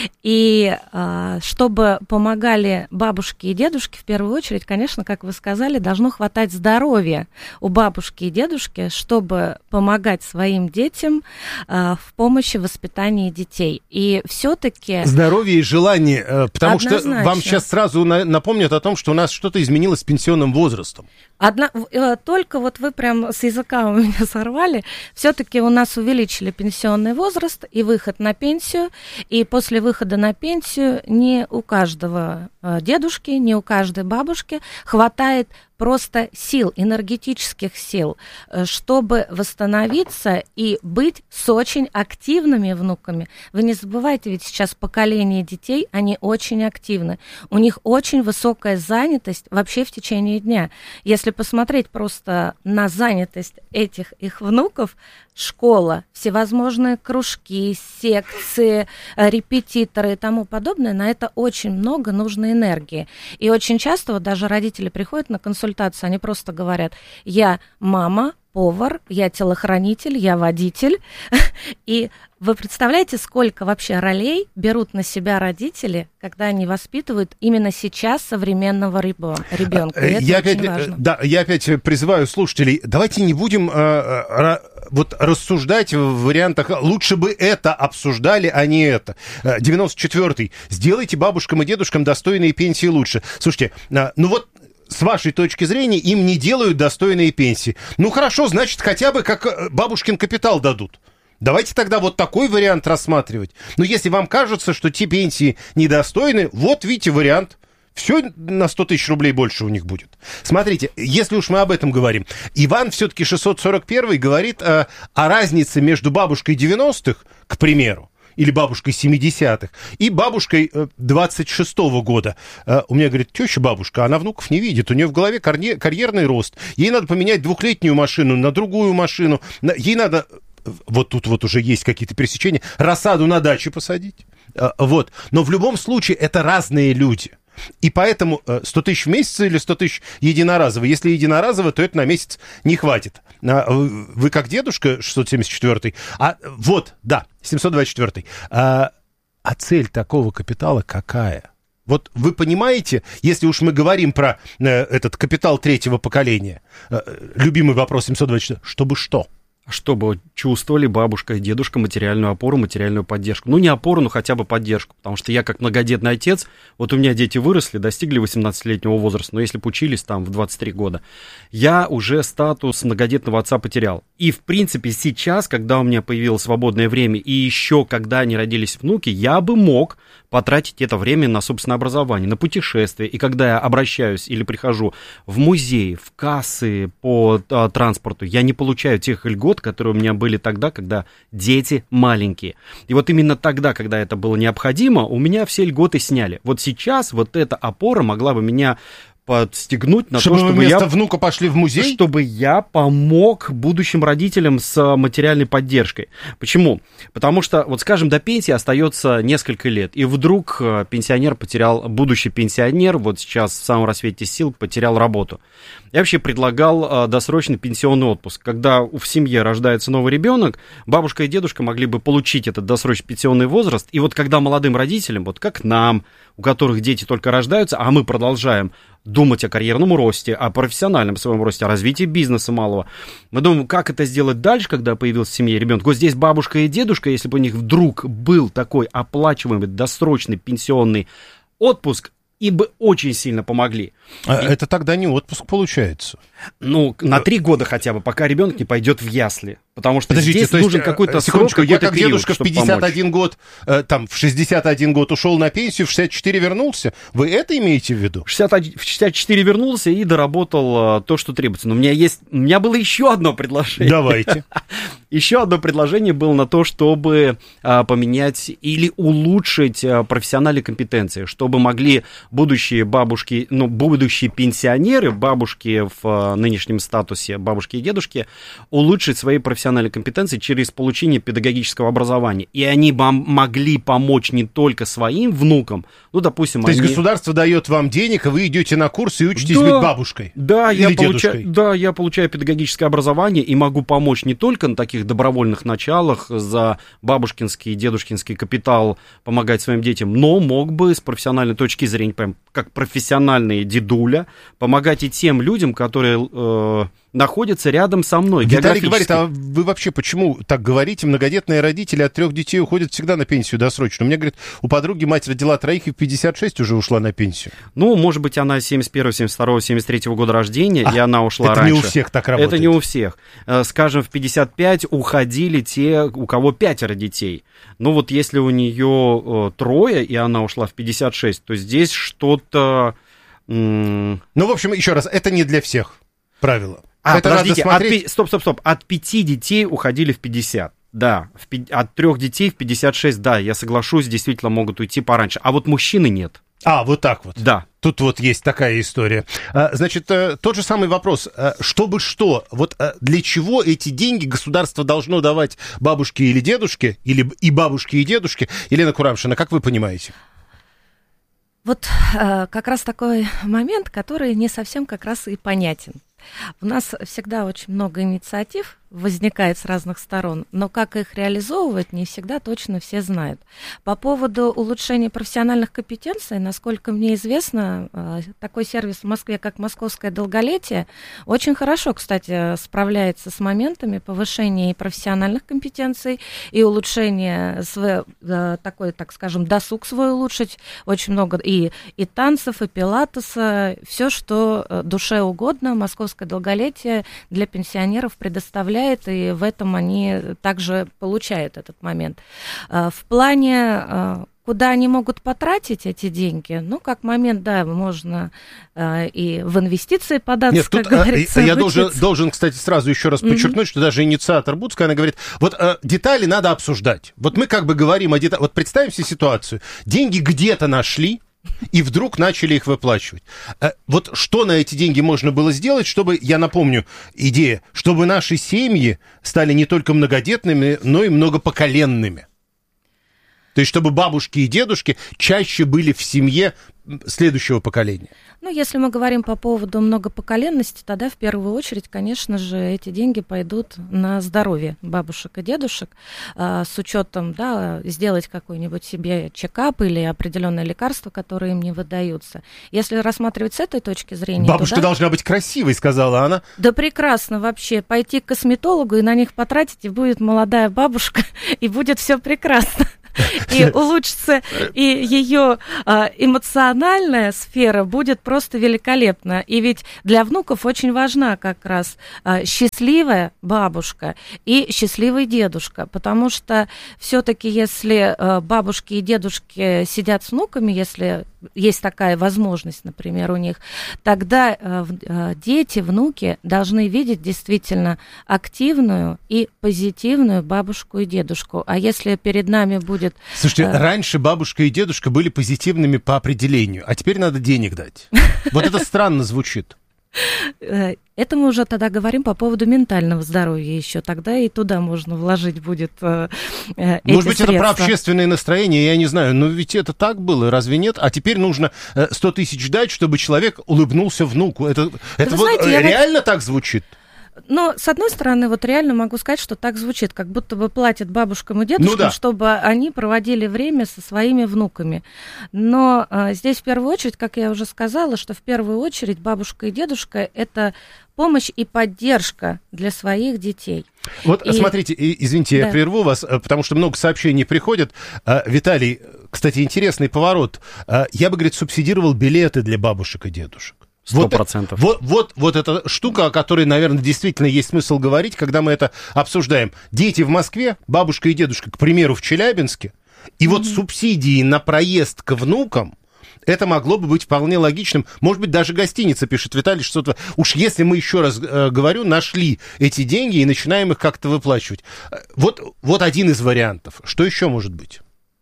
[SPEAKER 9] И а, чтобы помогали бабушки и дедушки, в первую очередь, конечно, как вы сказали, должно хватать здоровья у бабушки и дедушки, чтобы помогать своим детям а, в помощи в воспитании детей. И все-таки...
[SPEAKER 1] Здоровье и желание, э, потому
[SPEAKER 9] Однозначно.
[SPEAKER 1] что вам сейчас сразу на- напомнят о том, что у нас что-то изменилось с пенсионным возрастом.
[SPEAKER 9] Одна, э, только вот вы прям с языка у меня сорвали, все-таки у нас увеличили пенсионный возраст и выход на пенсию, и после выхода на пенсию не у каждого э, дедушки, не у каждой бабушки хватает просто сил, энергетических сил, э, чтобы восстановиться и быть с очень активными внуками. Вы не забывайте, ведь сейчас поколение детей, они очень активны. У них очень высокая занятость вообще в течение дня. Если посмотреть просто на занятость этих их внуков, школа, всевозможные кружки, секции, репетиторы и тому подобное, на это очень много нужно энергии. И очень часто вот даже родители приходят на консультацию, они просто говорят: я мама, повар, я телохранитель, я водитель. И вы представляете, сколько вообще ролей берут на себя родители, когда они воспитывают именно сейчас современного ребенка? Это
[SPEAKER 1] я
[SPEAKER 9] очень
[SPEAKER 1] опять,
[SPEAKER 9] важно.
[SPEAKER 1] Да, я опять призываю слушателей, давайте не будем э, э, вот рассуждать в вариантах, лучше бы это обсуждали, а не это. девяносто четвёртый. Сделайте бабушкам и дедушкам достойные пенсии лучше. Слушайте, э, ну вот с вашей точки зрения им не делают достойные пенсии. Ну хорошо, значит, хотя бы как бабушкин капитал дадут. Давайте тогда вот такой вариант рассматривать. Но если вам кажется, что те пенсии недостойны, вот видите вариант. Все на сто тысяч рублей больше у них будет. Смотрите, если уж мы об этом говорим, Иван все-таки шестьсот сорок первый говорит э, о разнице между бабушкой девяностых, к примеру, или бабушкой семидесятых, и бабушкой э, двадцать шестого года. Э, у меня, говорит, теща бабушка, она внуков не видит, у нее в голове карьер, карьерный рост. Ей надо поменять двухлетнюю машину на другую машину. Ей надо, вот тут вот уже есть какие-то пересечения, рассаду на даче посадить. Э, вот. Но в любом случае это разные люди. И поэтому сто тысяч в месяц или сто тысяч единоразово? Если единоразово, то это на месяц не хватит. Вы как дедушка шестьсот семьдесят четвёртый, а вот, да, семьсот двадцать четвёртый. А, а цель такого капитала какая? Вот вы понимаете, если уж мы говорим про э, этот капитал третьего поколения, э, любимый вопрос семьсот двадцать четыре, чтобы что?
[SPEAKER 8] Чтобы чувствовали бабушка и дедушка материальную опору, материальную поддержку. Ну, не опору, но хотя бы поддержку. Потому что я как многодетный отец, вот у меня дети выросли, достигли восемнадцатилетнего возраста, но если бы учились там в двадцать три года, я уже статус многодетного отца потерял. И, в принципе, сейчас, когда у меня появилось свободное время, и еще когда они родились внуки, я бы мог потратить это время на собственное образование, на путешествия. И когда я обращаюсь или прихожу в музей, в кассы по а, транспорту, я не получаю тех льгот, которые у меня были тогда, когда дети маленькие. И вот именно тогда, когда это было необходимо, у меня все льготы сняли. Вот сейчас вот эта опора могла бы меня подстегнуть на
[SPEAKER 1] чтобы
[SPEAKER 8] то, чтобы
[SPEAKER 1] вместо
[SPEAKER 8] я,
[SPEAKER 1] внука пошли в музей?
[SPEAKER 8] Чтобы я помог будущим родителям с материальной поддержкой. Почему? Потому что, вот скажем, до пенсии остается несколько лет, и вдруг пенсионер потерял, будущий пенсионер, вот сейчас в самом рассвете сил, потерял работу. Я вообще предлагал досрочный пенсионный отпуск. Когда в семье рождается новый ребенок, бабушка и дедушка могли бы получить этот досрочный пенсионный возраст, и вот когда молодым родителям, вот как нам, у которых дети только рождаются, а мы продолжаем думать о карьерном росте, о профессиональном своем росте, о развитии бизнеса малого. Мы думаем, как это сделать дальше, когда появился в семье ребенок. Вот здесь бабушка и дедушка, если бы у них вдруг был такой оплачиваемый досрочный пенсионный отпуск, им бы очень сильно помогли.
[SPEAKER 1] А
[SPEAKER 8] и...
[SPEAKER 1] Это тогда не отпуск получается.
[SPEAKER 8] Ну, на три года хотя бы, пока ребенок не пойдет в ясли. Потому что
[SPEAKER 1] Подождите,
[SPEAKER 8] здесь
[SPEAKER 1] то есть,
[SPEAKER 8] нужен какой-то
[SPEAKER 1] срок,
[SPEAKER 8] какой-то
[SPEAKER 1] я как
[SPEAKER 8] период,
[SPEAKER 1] дедушка в пятьдесят один год, э, там, в шестьдесят один год ушел на пенсию, в шестьдесят четыре вернулся. Вы это имеете в виду?
[SPEAKER 8] В шестьдесят четыре вернулся и доработал то, что требуется. Но у меня есть, у меня было еще одно предложение.
[SPEAKER 1] Давайте.
[SPEAKER 8] Еще одно предложение было на то, чтобы а, поменять или улучшить а, профессиональные компетенции, чтобы могли будущие бабушки, ну, будущие пенсионеры, бабушки в а, нынешнем статусе, бабушки и дедушки, улучшить свои профессиональные компетенции через получение педагогического образования. И они бы могли помочь не только своим внукам, ну, допустим...
[SPEAKER 1] То
[SPEAKER 8] они...
[SPEAKER 1] есть государство дает вам денег, и вы идете на курс и учитесь
[SPEAKER 8] да,
[SPEAKER 1] быть бабушкой?
[SPEAKER 8] Да,
[SPEAKER 1] или
[SPEAKER 8] я
[SPEAKER 1] дедушкой?
[SPEAKER 8] получаю, да, я получаю педагогическое образование и могу помочь не только на таких добровольных началах за бабушкинский и дедушкинский капитал помогать своим детям, но мог бы с профессиональной точки зрения, прям как профессиональный дедуля, помогать и тем людям, которые э, находятся рядом со мной.
[SPEAKER 1] Виталий говорит, а вы вообще почему так говорите? Многодетные родители от трех детей уходят всегда на пенсию досрочно. У меня, говорит, у подруги мать родила троих и в пятьдесят шесть уже ушла на пенсию.
[SPEAKER 8] Ну, может быть, она семьдесят первого, семьдесят второго, семьдесят третьего года рождения, а, и она ушла
[SPEAKER 1] это
[SPEAKER 8] раньше.
[SPEAKER 1] Это не у всех так работает.
[SPEAKER 8] Это не у всех. Скажем, в пятьдесят пять уходили те, у кого пятеро детей. Ну, вот если у нее трое, и она ушла в пятьдесят шесть, то здесь что-то...
[SPEAKER 1] М- ну, в общем, еще раз, это не для всех правило.
[SPEAKER 8] А,
[SPEAKER 1] это
[SPEAKER 8] подождите,
[SPEAKER 1] надо смотреть...
[SPEAKER 8] от, стоп, стоп, стоп, от пяти детей уходили в пятьдесят. Да, в, от трех детей в пятьдесят шесть, да, я соглашусь, действительно могут уйти пораньше. А вот мужчины нет.
[SPEAKER 1] А, вот так вот.
[SPEAKER 8] Да.
[SPEAKER 1] Тут вот есть такая история. Значит, тот же самый вопрос. Чтобы что? Вот для чего эти деньги государство должно давать бабушке или дедушке, или и бабушке, и дедушке? Елена Курамшина, как вы понимаете?
[SPEAKER 9] Вот как раз такой момент, который не совсем как раз и понятен. У нас всегда очень много инициатив возникает с разных сторон, но как их реализовывать, не всегда точно все знают. По поводу улучшения профессиональных компетенций, насколько мне известно, такой сервис в Москве, как «Московское долголетие», очень хорошо, кстати, справляется с моментами повышения и профессиональных компетенций, и улучшения, свой, такой, так скажем, досуг свой улучшить. Очень много и, и танцев, и пилатеса, все, что душе угодно, «Московское долголетие» для пенсионеров предоставляет, и в этом они также получают этот момент. В плане, куда они могут потратить эти деньги, ну, как момент, да, можно и в инвестиции податься,
[SPEAKER 1] Нет,
[SPEAKER 9] как
[SPEAKER 1] тут,
[SPEAKER 9] говорится.
[SPEAKER 1] Я должен, должен, кстати, сразу еще раз подчеркнуть, mm-hmm. что даже инициатор Буцкая, она говорит, вот детали надо обсуждать. Вот мы как бы говорим о деталях. Вот представим себе ситуацию. Деньги где-то нашли, и вдруг начали их выплачивать. Вот что на эти деньги можно было сделать, чтобы, я напомню, идея, чтобы наши семьи стали не только многодетными, но и многопоколенными. То То есть, чтобы бабушки и дедушки чаще были в семье следующего поколения.
[SPEAKER 9] Ну, если мы говорим по поводу многопоколенности, тогда в первую очередь, конечно же, эти деньги пойдут на здоровье бабушек и дедушек, а, с учетом, да, сделать какой-нибудь себе чекап или определенные лекарства, которые им не выдаются. Если рассматривать с этой точки зрения...
[SPEAKER 1] Бабушка
[SPEAKER 9] то, да,
[SPEAKER 1] должна быть красивой, сказала она.
[SPEAKER 9] Да прекрасно вообще. Пойти к косметологу и на них потратить, и будет молодая бабушка, и будет все прекрасно. И улучшится, и ее а, эмоциональная сфера будет просто великолепна. И ведь для внуков очень важна как раз а, счастливая бабушка и счастливый дедушка, потому что все-таки если а, бабушки и дедушки сидят с внуками, если есть такая возможность, например, у них, тогда а, а, дети, внуки должны видеть действительно активную и позитивную бабушку и дедушку. А если перед нами будет...
[SPEAKER 1] Слушайте, а... раньше бабушка и дедушка были позитивными по определению, а теперь надо денег дать. Вот это странно звучит.
[SPEAKER 9] Это мы уже тогда говорим по поводу ментального здоровья еще. Тогда и туда можно вложить будет э, эти
[SPEAKER 1] Может быть,
[SPEAKER 9] средства.
[SPEAKER 1] Это про общественное настроение, я не знаю. Но ведь это так было, разве нет? А теперь нужно сто тысяч дать, чтобы человек улыбнулся внуку. Это, это вот знаете, реально вот... так звучит?
[SPEAKER 9] Но, с одной стороны, вот реально могу сказать, что так звучит, как будто бы платят бабушкам и дедушкам, ну, да. чтобы они проводили время со своими внуками. Но а, здесь в первую очередь, как я уже сказала, что в первую очередь бабушка и дедушка – это помощь и поддержка для своих детей.
[SPEAKER 1] Вот, и... смотрите, извините, да. я прерву вас, потому что много сообщений приходят. Виталий, кстати, интересный поворот. Я бы, говорит, субсидировал билеты для бабушек и дедушек.
[SPEAKER 8] Сто процентов.
[SPEAKER 1] Вот, вот, вот, вот эта штука, о которой, наверное, действительно есть смысл говорить, когда мы это обсуждаем. Дети в Москве, бабушка и дедушка, к примеру, в Челябинске, и mm-hmm. вот субсидии на проезд к внукам, это могло бы быть вполне логичным. Может быть, даже гостиница, пишет Виталий, что-то... Уж если мы, еще раз э, говорю, нашли эти деньги и начинаем их как-то выплачивать. Вот, вот один из вариантов. Что еще может быть?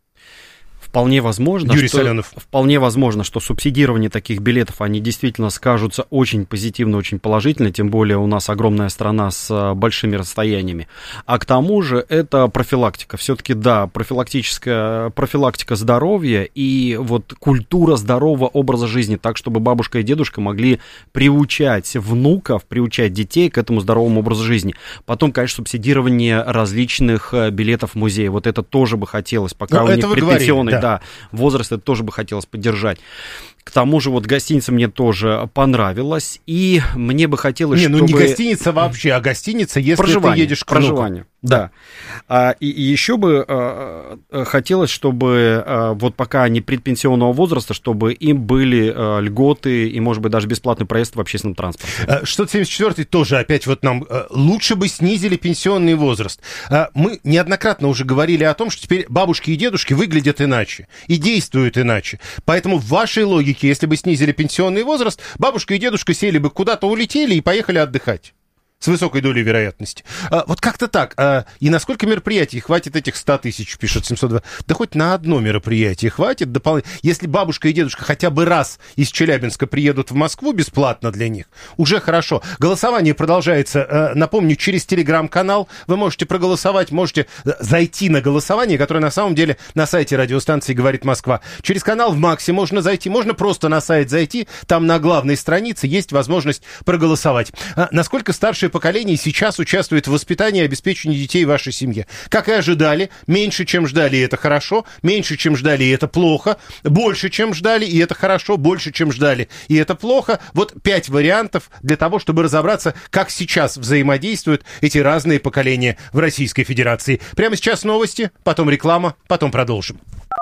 [SPEAKER 8] Вполне возможно,
[SPEAKER 1] Юрий
[SPEAKER 8] что,
[SPEAKER 1] Соленов.
[SPEAKER 8] Вполне возможно, что субсидирование таких билетов, они действительно скажутся очень позитивно, очень положительно, тем более у нас огромная страна с большими расстояниями. А к тому же это профилактика. Все-таки, да, профилактическая профилактика здоровья и вот культура здорового образа жизни, так, чтобы бабушка и дедушка могли приучать внуков, приучать детей к этому здоровому образу жизни. Потом, конечно, субсидирование различных билетов в музей. Вот это тоже бы хотелось, пока
[SPEAKER 1] ну,
[SPEAKER 8] у них предпенсионный,
[SPEAKER 1] да.
[SPEAKER 8] Да, возраст это тоже бы хотелось поддержать. К тому же вот гостиница мне тоже понравилась, и мне бы хотелось,
[SPEAKER 1] не,
[SPEAKER 8] чтобы...
[SPEAKER 1] ну не гостиница вообще, а гостиница, если
[SPEAKER 8] проживание,
[SPEAKER 1] ты едешь к
[SPEAKER 8] проживание,
[SPEAKER 1] внуку.
[SPEAKER 8] Да. А, и, и еще бы а, хотелось, чтобы а, вот пока они предпенсионного возраста, чтобы им были а, льготы и, может быть, даже бесплатный проезд в общественном транспорте.
[SPEAKER 1] шестьсот семьдесят четвёртый тоже опять вот нам лучше бы снизили пенсионный возраст. Мы неоднократно уже говорили о том, что теперь бабушки и дедушки выглядят иначе и действуют иначе. Поэтому в вашей логике, если бы снизили пенсионный возраст, бабушка и дедушка сели бы куда-то, улетели и поехали отдыхать. С высокой долей вероятности. А, вот как-то так. А, и на сколько мероприятий хватит этих ста тысяч, пишет семьсот два? Да хоть на одно мероприятие хватит дополнительно. Если бабушка и дедушка хотя бы раз из Челябинска приедут в Москву бесплатно для них, уже хорошо. Голосование продолжается, а, напомню, через телеграм-канал. Вы можете проголосовать, можете зайти на голосование, которое на самом деле на сайте радиостанции «Говорит Москва». Через канал в Максе можно зайти, можно просто на сайт зайти. Там на главной странице есть возможность проголосовать. А, насколько старшие поколение сейчас участвует в воспитании и обеспечении детей в вашей семье. Как и ожидали, меньше, чем ждали, и это хорошо, меньше, чем ждали, и это плохо, больше, чем ждали, и это хорошо, больше, чем ждали, и это плохо. Вот пять вариантов для того, чтобы разобраться, как сейчас взаимодействуют эти разные поколения в Российской Федерации. Прямо сейчас новости, потом реклама, потом продолжим.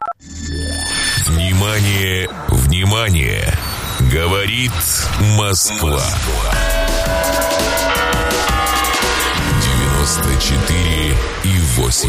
[SPEAKER 3] Внимание, внимание! Говорит Москва. девяносто четыре и восемь.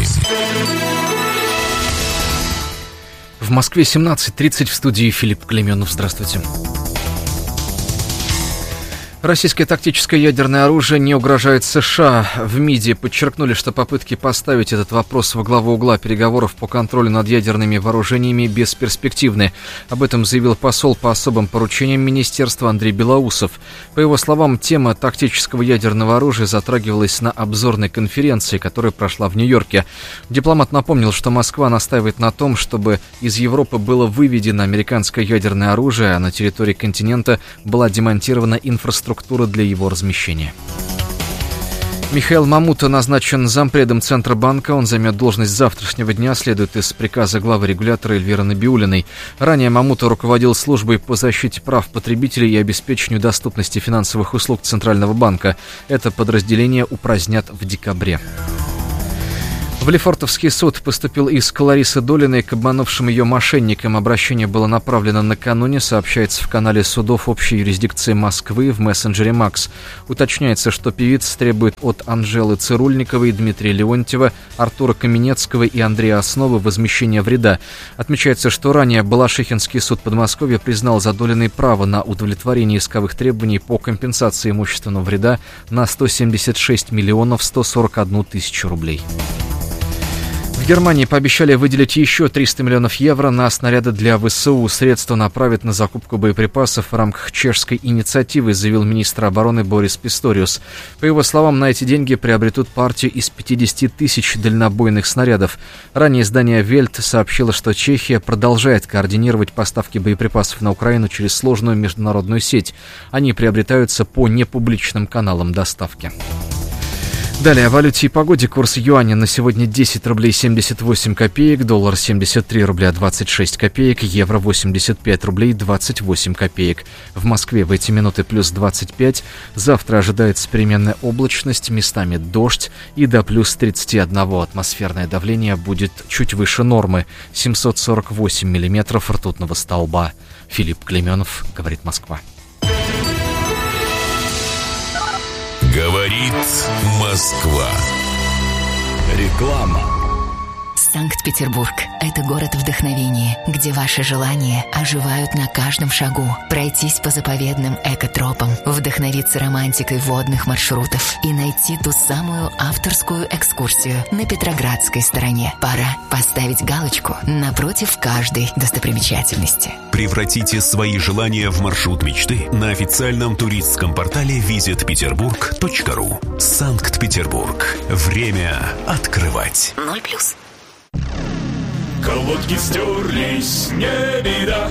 [SPEAKER 4] В Москве семнадцать тридцать, в студии Филипп Клеменов. Здравствуйте. Российское тактическое ядерное оружие не угрожает США. В МИДе подчеркнули, что попытки поставить этот вопрос во главу угла переговоров по контролю над ядерными вооружениями бесперспективны. Об этом заявил посол по особым поручениям министерства Андрей Белоусов. По его словам, тема тактического ядерного оружия затрагивалась на обзорной конференции, которая прошла в Нью-Йорке. Дипломат напомнил, что Москва настаивает на том, чтобы из Европы было выведено американское ядерное оружие, а на территории континента была демонтирована инфраструктура для его размещения. Михаил Мамута назначен зампредом Центробанка. Он займет должность с завтрашнего дня, следует из приказа главы регулятора Эльвиры Набиуллиной. Ранее Мамута руководил службой по защите прав потребителей и обеспечению доступности финансовых услуг Центрального банка. Это подразделение упразднят в декабре. В Лефортовский суд поступил иск Ларисы Долиной к обманувшим ее мошенникам. Обращение было направлено накануне, сообщается в канале судов общей юрисдикции Москвы в мессенджере Макс. Уточняется, что певица требует от Анжелы Цирульниковой, Дмитрия Леонтьева, Артура Каменецкого и Андрея Основы возмещения вреда. Отмечается, что ранее Балашихинский суд Подмосковья признал за Долиной право на удовлетворение исковых требований по компенсации имущественного вреда на сто семьдесят шесть миллионов сто сорок одну тысячу рублей. В Германии пообещали выделить еще триста миллионов евро на снаряды для ВСУ. Средства направят на закупку боеприпасов в рамках чешской инициативы, заявил министр обороны Борис Писториус. По его словам, на эти деньги приобретут партию из пятьдесят тысяч дальнобойных снарядов. Ранее издание Вельт сообщило, что Чехия продолжает координировать поставки боеприпасов на Украину через сложную международную сеть. Они приобретаются по непубличным каналам доставки. Далее о валюте и погоде. Курс юаня на сегодня десять рублей семьдесят восемь копеек, доллар семьдесят три рубля двадцать шесть копеек, евро восемьдесят пять рублей двадцать восемь копеек. В Москве в эти минуты плюс двадцать пять. Завтра ожидается переменная облачность, местами дождь и до плюс тридцать один. Атмосферное давление будет чуть выше нормы, семьсот сорок восемь миллиметров ртутного столба. Филипп Клеменов, говорит Москва.
[SPEAKER 3] Говорит Москва.
[SPEAKER 6] Реклама.
[SPEAKER 10] Санкт-Петербург – это город вдохновения, где ваши желания оживают на каждом шагу. Пройтись по заповедным экотропам, вдохновиться романтикой водных маршрутов и найти ту самую авторскую экскурсию на Петроградской стороне. Пора поставить галочку напротив каждой достопримечательности.
[SPEAKER 11] Превратите свои желания в маршрут мечты на официальном туристском портале визит петербург точка ру. Санкт-Петербург. Время открывать.
[SPEAKER 10] Ноль плюс.
[SPEAKER 12] Колодки стерлись, не беда.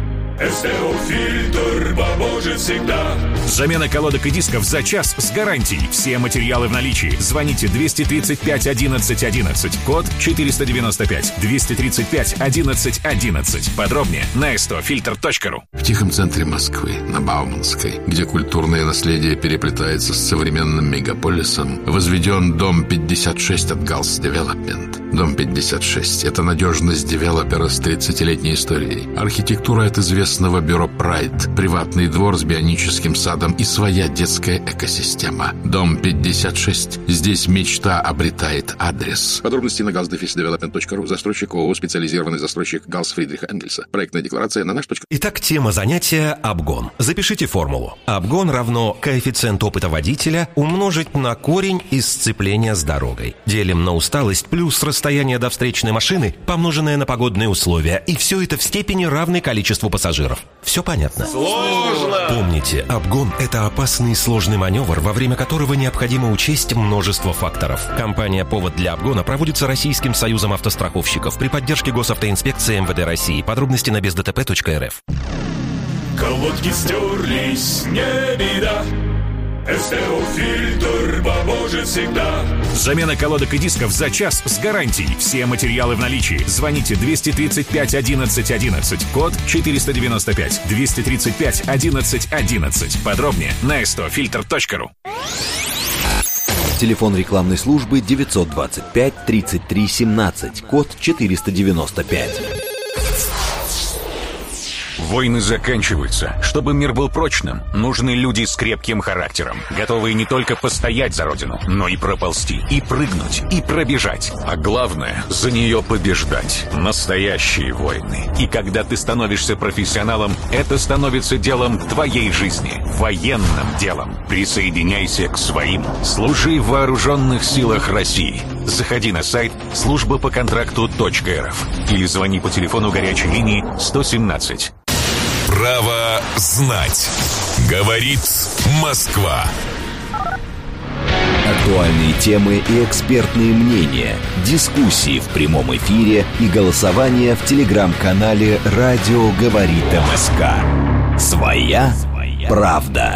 [SPEAKER 12] СТО-фильтр поможет всегда.
[SPEAKER 13] Замена колодок и дисков за час с гарантией. Все материалы в наличии. Звоните двести тридцать пять одиннадцать одиннадцать. Код четыреста девяносто пять. двести тридцать пять одиннадцать одиннадцать. Подробнее на эс тэ о фильтр точка ру.
[SPEAKER 14] В тихом центре Москвы, на Бауманской, где культурное наследие переплетается с современным мегаполисом, возведен дом пятьдесят шесть от Галс Девелопмент. Дом пятьдесят шесть – это надежность девелопера с тридцатилетней историей. Архитектура от известного бюро Pride, приватный двор с бионическим садом и своя детская экосистема. Дом пятьдесят шесть. Здесь мечта обретает адрес. Подробности на галс девелопмент точка ру. Застройщик ООО «Специализированный застройщик Галс Фридриха Энгельса». Проектная декларация на наш.
[SPEAKER 15] Итак, тема занятия – обгон. Запишите формулу. Обгон равно коэффициент опыта водителя умножить на корень из сцепления с дорогой. Делим на усталость плюс расстояние до встречной машины, помноженное на погодные условия. И все это в степени равной количеству пассажиров. Все понятно?
[SPEAKER 12] Сложно!
[SPEAKER 15] Помните, обгон – это опасный и сложный маневр, во время которого необходимо учесть множество факторов. Компания «Повод для обгона» проводится Российским союзом автостраховщиков при поддержке Госавтоинспекции эм вэ дэ России. Подробности на без дэ тэ пэ точка эр эф.
[SPEAKER 12] Колодки стерлись, не беда. СТО-фильтр поможет всегда.
[SPEAKER 13] Замена колодок и дисков за час с гарантией. Все материалы в наличии. Звоните двести тридцать пять одиннадцать одиннадцать. Код четыреста девяносто пять. двести тридцать пять одиннадцать одиннадцать. Подробнее на эс тэ о фильтр точка ру.
[SPEAKER 6] Телефон рекламной службы девятьсот двадцать пять тридцать три семнадцать. Код четыреста девяносто пять.
[SPEAKER 13] Войны заканчиваются. Чтобы мир был прочным, нужны люди с крепким характером, готовые не только постоять за родину, но и проползти, и прыгнуть, и пробежать. А главное, за нее побеждать. Настоящие войны. И когда ты становишься профессионалом, это становится делом твоей жизни. Военным делом. Присоединяйся к своим. Служи в вооруженных силах России. Заходи на сайт служба по контракту точка эр эф или звони по телефону горячей линии сто семнадцать.
[SPEAKER 11] Право знать. Говорит Москва.
[SPEAKER 6] Актуальные темы и экспертные мнения, дискуссии в прямом эфире и голосование в телеграм-канале «Радио говорит МСК». Своя правда.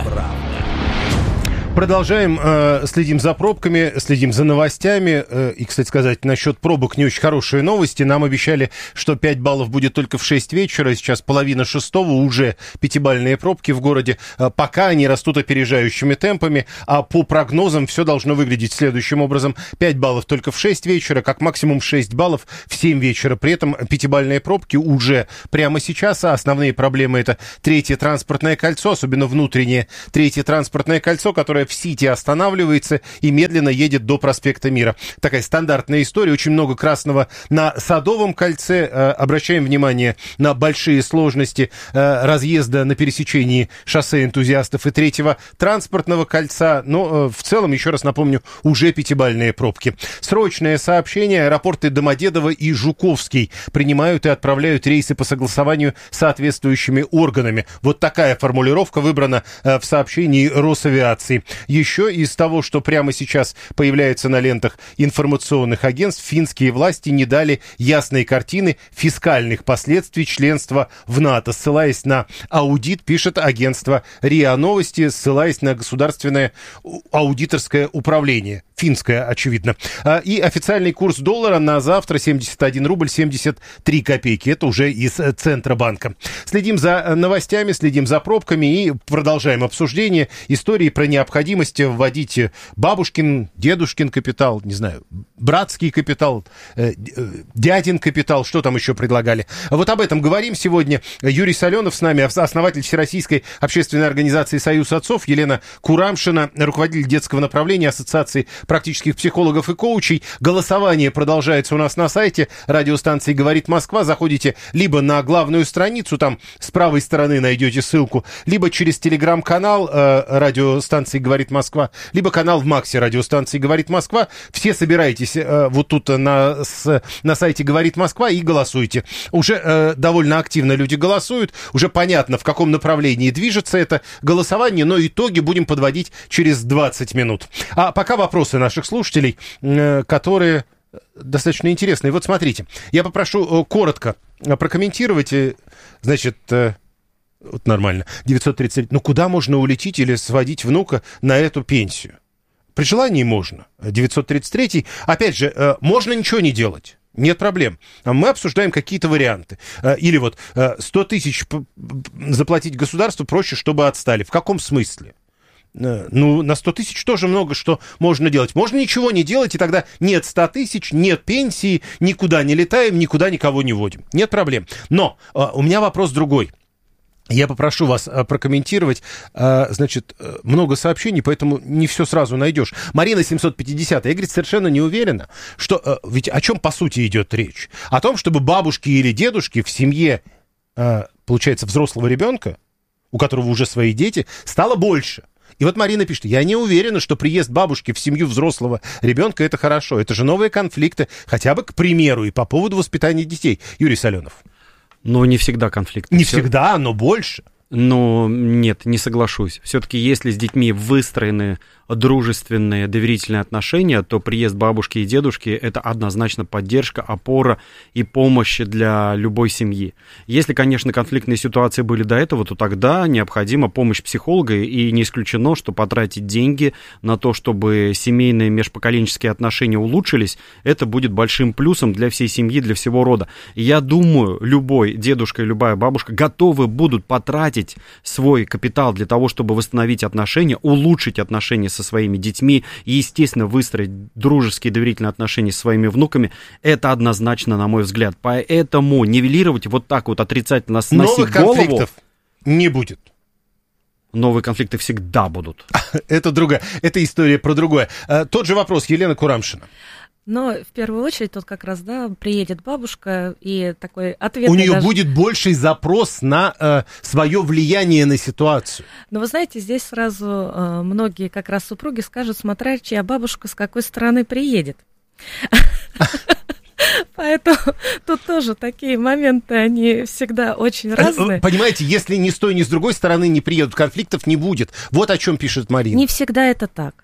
[SPEAKER 1] Продолжаем, э, следим за пробками, следим за новостями. Э, и, кстати сказать, насчет пробок не очень хорошие новости. Нам обещали, что пять баллов будет только в шесть вечера. Сейчас половина шестого, уже пятибалльные пробки в городе. Э, пока они растут опережающими темпами. А по прогнозам все должно выглядеть следующим образом. пять баллов только в шесть вечера, как максимум шесть баллов в семь вечера. При этом пятибалльные пробки уже прямо сейчас. А основные проблемы — это третье транспортное кольцо, особенно внутреннее третье транспортное кольцо, которое в Сити останавливается и медленно едет до проспекта Мира. Такая стандартная история. Очень много красного на Садовом кольце. Обращаем внимание на большие сложности разъезда на пересечении шоссе Энтузиастов и третьего транспортного кольца. Но в целом, еще раз напомню, уже пятибалльные пробки. Срочное сообщение. Аэропорты Домодедово и Жуковский принимают и отправляют рейсы по согласованию с соответствующими органами. Вот такая формулировка выбрана в сообщении Росавиации. Еще из того, что прямо сейчас появляется на лентах информационных агентств, финские власти не дали ясной картины фискальных последствий членства в НАТО. Ссылаясь на аудит, пишет агентство РИА Новости, ссылаясь на государственное аудиторское управление. Финское, очевидно. И официальный курс доллара на завтра семьдесят один рубль семьдесят три копейки. Это уже из Центробанка. Следим за новостями, следим за пробками и продолжаем обсуждение истории про необходимость вводить бабушкин, дедушкин капитал, не знаю, братский капитал, дядин капитал, что там еще предлагали. Вот об этом говорим сегодня. Юрий Соленов с нами, основатель Всероссийской общественной организации «Союз отцов», Елена Курамшина, руководитель детского направления Ассоциации практических психологов и коучей. Голосование продолжается у нас на сайте радиостанции «Говорит Москва». Заходите либо на главную страницу, там с правой стороны найдете ссылку, либо через телеграм-канал э, радиостанции «Говорит Москва», либо канал в Максе радиостанции «Говорит Москва». Все собирайтесь э, вот тут на, с, на сайте «Говорит Москва» и голосуйте. Уже э, довольно активно люди голосуют, уже понятно, в каком направлении движется это голосование, но итоги будем подводить через двадцать минут. А пока вопросы наших слушателей, э, которые достаточно интересные. Вот смотрите, я попрошу э, коротко прокомментировать, э, значит... Э, Вот нормально. девятьсот тридцать. Ну, куда можно улететь или сводить внука на эту пенсию? При желании можно. девятьсот тридцать три. Опять же, можно ничего не делать. Нет проблем. Мы обсуждаем какие-то варианты. Или вот сто тысяч заплатить государству проще, чтобы отстали. В каком смысле? Ну, на сто тысяч тоже много что можно делать. Можно ничего не делать, и тогда нет ста тысяч, нет пенсии, никуда не летаем, никуда никого не водим. Нет проблем. Но у меня вопрос другой. Я попрошу вас а, прокомментировать, а, значит, много сообщений, поэтому не все сразу найдешь. Марина семьсот пятьдесят, я, говорит, совершенно не уверена, что, а, ведь о чем по сути идет речь? О том, чтобы бабушки или дедушки в семье, а, получается, взрослого ребенка, у которого уже свои дети, стало больше. И вот Марина пишет, я не уверена, что приезд бабушки в семью взрослого ребенка это хорошо. Это же новые конфликты, хотя бы, к примеру, и по поводу воспитания детей. Юрий Соленов.
[SPEAKER 8] Но не всегда конфликт.
[SPEAKER 1] Не Все... всегда, но больше.
[SPEAKER 8] Но нет, не соглашусь. Все-таки если с детьми выстроены дружественные, доверительные отношения, то приезд бабушки и дедушки – это однозначно поддержка, опора и помощь для любой семьи. Если, конечно, конфликтные ситуации были до этого, то тогда необходима помощь психолога, и не исключено, что потратить деньги на то, чтобы семейные межпоколенческие отношения улучшились, это будет большим плюсом для всей семьи, для всего рода. И я думаю, любой дедушка и любая бабушка готовы будут потратить свой капитал для того, чтобы восстановить отношения, улучшить отношения с со своими детьми и, естественно, выстроить дружеские доверительные отношения с своими внуками, это однозначно, на мой взгляд. Поэтому нивелировать вот так вот отрицательно сносить
[SPEAKER 1] Новых
[SPEAKER 8] голову...
[SPEAKER 1] конфликтов не будет.
[SPEAKER 8] Новые конфликты всегда будут.
[SPEAKER 1] Это другая, это история про другое. Тот же вопрос, Елена Курамшина.
[SPEAKER 9] Но в первую очередь тут как раз, да, приедет бабушка и такой ответ.
[SPEAKER 1] У нее
[SPEAKER 9] даже...
[SPEAKER 1] будет больший запрос на э, свое влияние на ситуацию.
[SPEAKER 9] Но вы знаете, здесь сразу э, многие как раз супруги скажут, смотря чья бабушка с какой стороны приедет. Поэтому тут тоже такие моменты, они всегда очень разные.
[SPEAKER 1] Понимаете, если ни с той, ни с другой стороны не приедут, конфликтов не будет. Вот о чем пишет Марина.
[SPEAKER 9] Не всегда это так.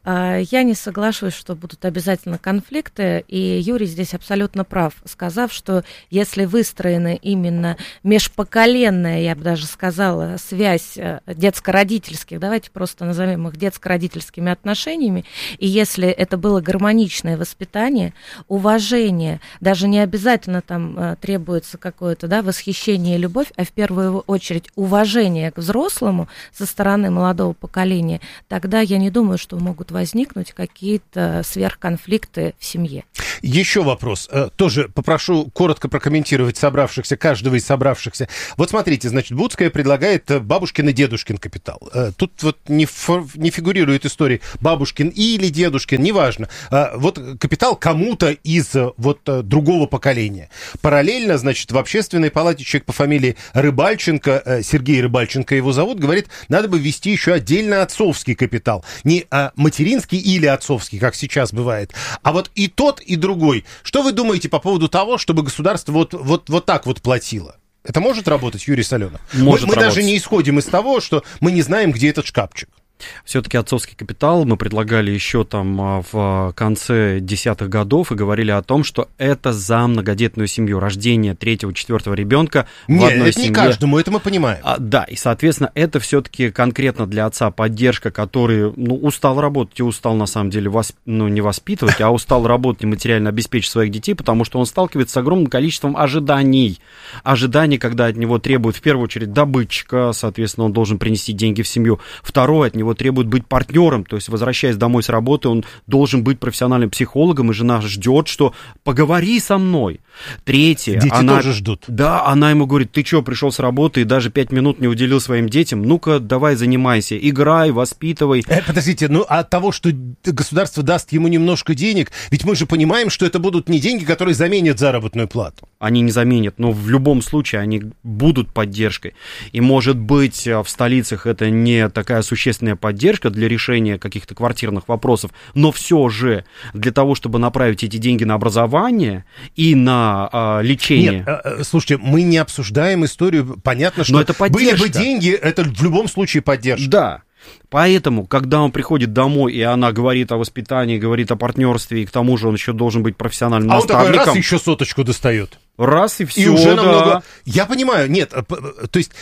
[SPEAKER 9] Я не соглашусь, что будут обязательно конфликты, и Юрий здесь абсолютно прав, сказав, что если выстроена именно межпоколенная, я бы даже сказала, связь детско-родительских, давайте просто назовем их детско-родительскими отношениями, и если это было гармоничное воспитание, уважение, даже не обязательно там требуется какое-то, да, восхищение и любовь, а в первую очередь уважение к взрослому со стороны молодого поколения, тогда я не думаю, что могут возникнуть какие-то сверхконфликты в семье.
[SPEAKER 1] Еще вопрос. Тоже попрошу коротко прокомментировать собравшихся, каждого из собравшихся. Вот смотрите, значит, Будская предлагает бабушкин и дедушкин капитал. Тут вот не, фор, не фигурирует история бабушкин или дедушкин, неважно. Вот капитал кому-то из вот другого поколения. Параллельно, значит, в общественной палате человек по фамилии Рыбальченко, Сергей Рыбальченко его зовут, говорит, надо бы ввести еще отдельно отцовский капитал. Не материнский или отцовский, как сейчас бывает, а вот и тот, и другой. Что вы думаете по поводу того, чтобы государство вот, вот, вот так вот платило? Это может работать, Юрий Соленов?
[SPEAKER 8] Может
[SPEAKER 1] мы мы
[SPEAKER 8] работать.
[SPEAKER 1] даже не исходим из того, что мы не знаем, где этот шкафчик.
[SPEAKER 8] Все-таки отцовский капитал мы предлагали еще там в конце десятых годов и говорили о том, что это за многодетную семью, рождение третьего, четвертого ребенка в
[SPEAKER 1] Нет,
[SPEAKER 8] одной
[SPEAKER 1] это
[SPEAKER 8] семье.
[SPEAKER 1] не каждому, это мы понимаем.
[SPEAKER 8] А, да, и, соответственно, это все-таки конкретно для отца поддержка, который, ну, устал работать и устал, на самом деле, восп... ну, не воспитывать, а устал работать и материально обеспечить своих детей, потому что он сталкивается с огромным количеством ожиданий. Ожиданий, когда от него требуют, в первую очередь, добытчика, соответственно, он должен принести деньги в семью. Второе, от него требует быть партнером, то есть, возвращаясь домой с работы, он должен быть профессиональным психологом, и жена ждет, что поговори со мной. Третье.
[SPEAKER 1] Дети
[SPEAKER 8] она,
[SPEAKER 1] тоже ждут.
[SPEAKER 8] Да, она ему говорит, ты что, пришел с работы и даже пять минут не уделил своим детям? Ну-ка, давай занимайся, играй, воспитывай.
[SPEAKER 1] Э, подождите, ну от того, что государство даст ему немножко денег, ведь мы же понимаем, что это будут не деньги, которые заменят заработную плату.
[SPEAKER 8] Они не заменят, но в любом случае они будут поддержкой. И, может быть, в столицах это не такая существенная поддержка для решения каких-то квартирных вопросов, но все же для того, чтобы направить эти деньги на образование и на а, лечение.
[SPEAKER 1] Нет, а, слушайте, мы не обсуждаем историю, понятно, что
[SPEAKER 8] но это
[SPEAKER 1] были бы деньги, это в любом случае поддержка.
[SPEAKER 8] Да. Поэтому, когда он приходит домой, и она говорит о воспитании, говорит о партнерстве, и к тому же он еще должен быть профессиональным
[SPEAKER 1] а
[SPEAKER 8] наставником.
[SPEAKER 1] А он такой раз еще соточку достает.
[SPEAKER 8] Раз и все,
[SPEAKER 1] и уже
[SPEAKER 8] да.
[SPEAKER 1] намного... Я понимаю, нет, то есть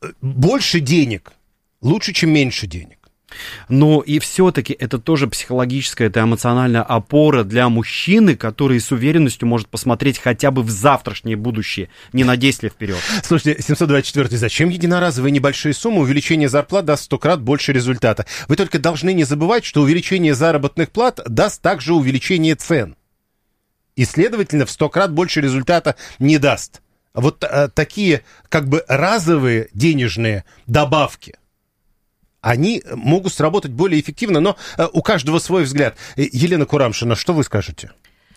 [SPEAKER 1] больше денег лучше, чем меньше денег.
[SPEAKER 8] Но и все-таки это тоже психологическая, это эмоциональная опора для мужчины, который с уверенностью может посмотреть хотя бы в завтрашнее будущее, не на десять лет вперед.
[SPEAKER 1] Слушайте, семьсот двадцать четыре. Зачем единоразовые небольшие суммы? Увеличение зарплат даст сто крат больше результата. Вы только должны не забывать, что увеличение заработных плат даст также увеличение цен. И, следовательно, в сто крат больше результата не даст. Вот а, такие как бы разовые денежные добавки, они могут сработать более эффективно, но э, у каждого свой взгляд. Елена Курамшина, что вы скажете?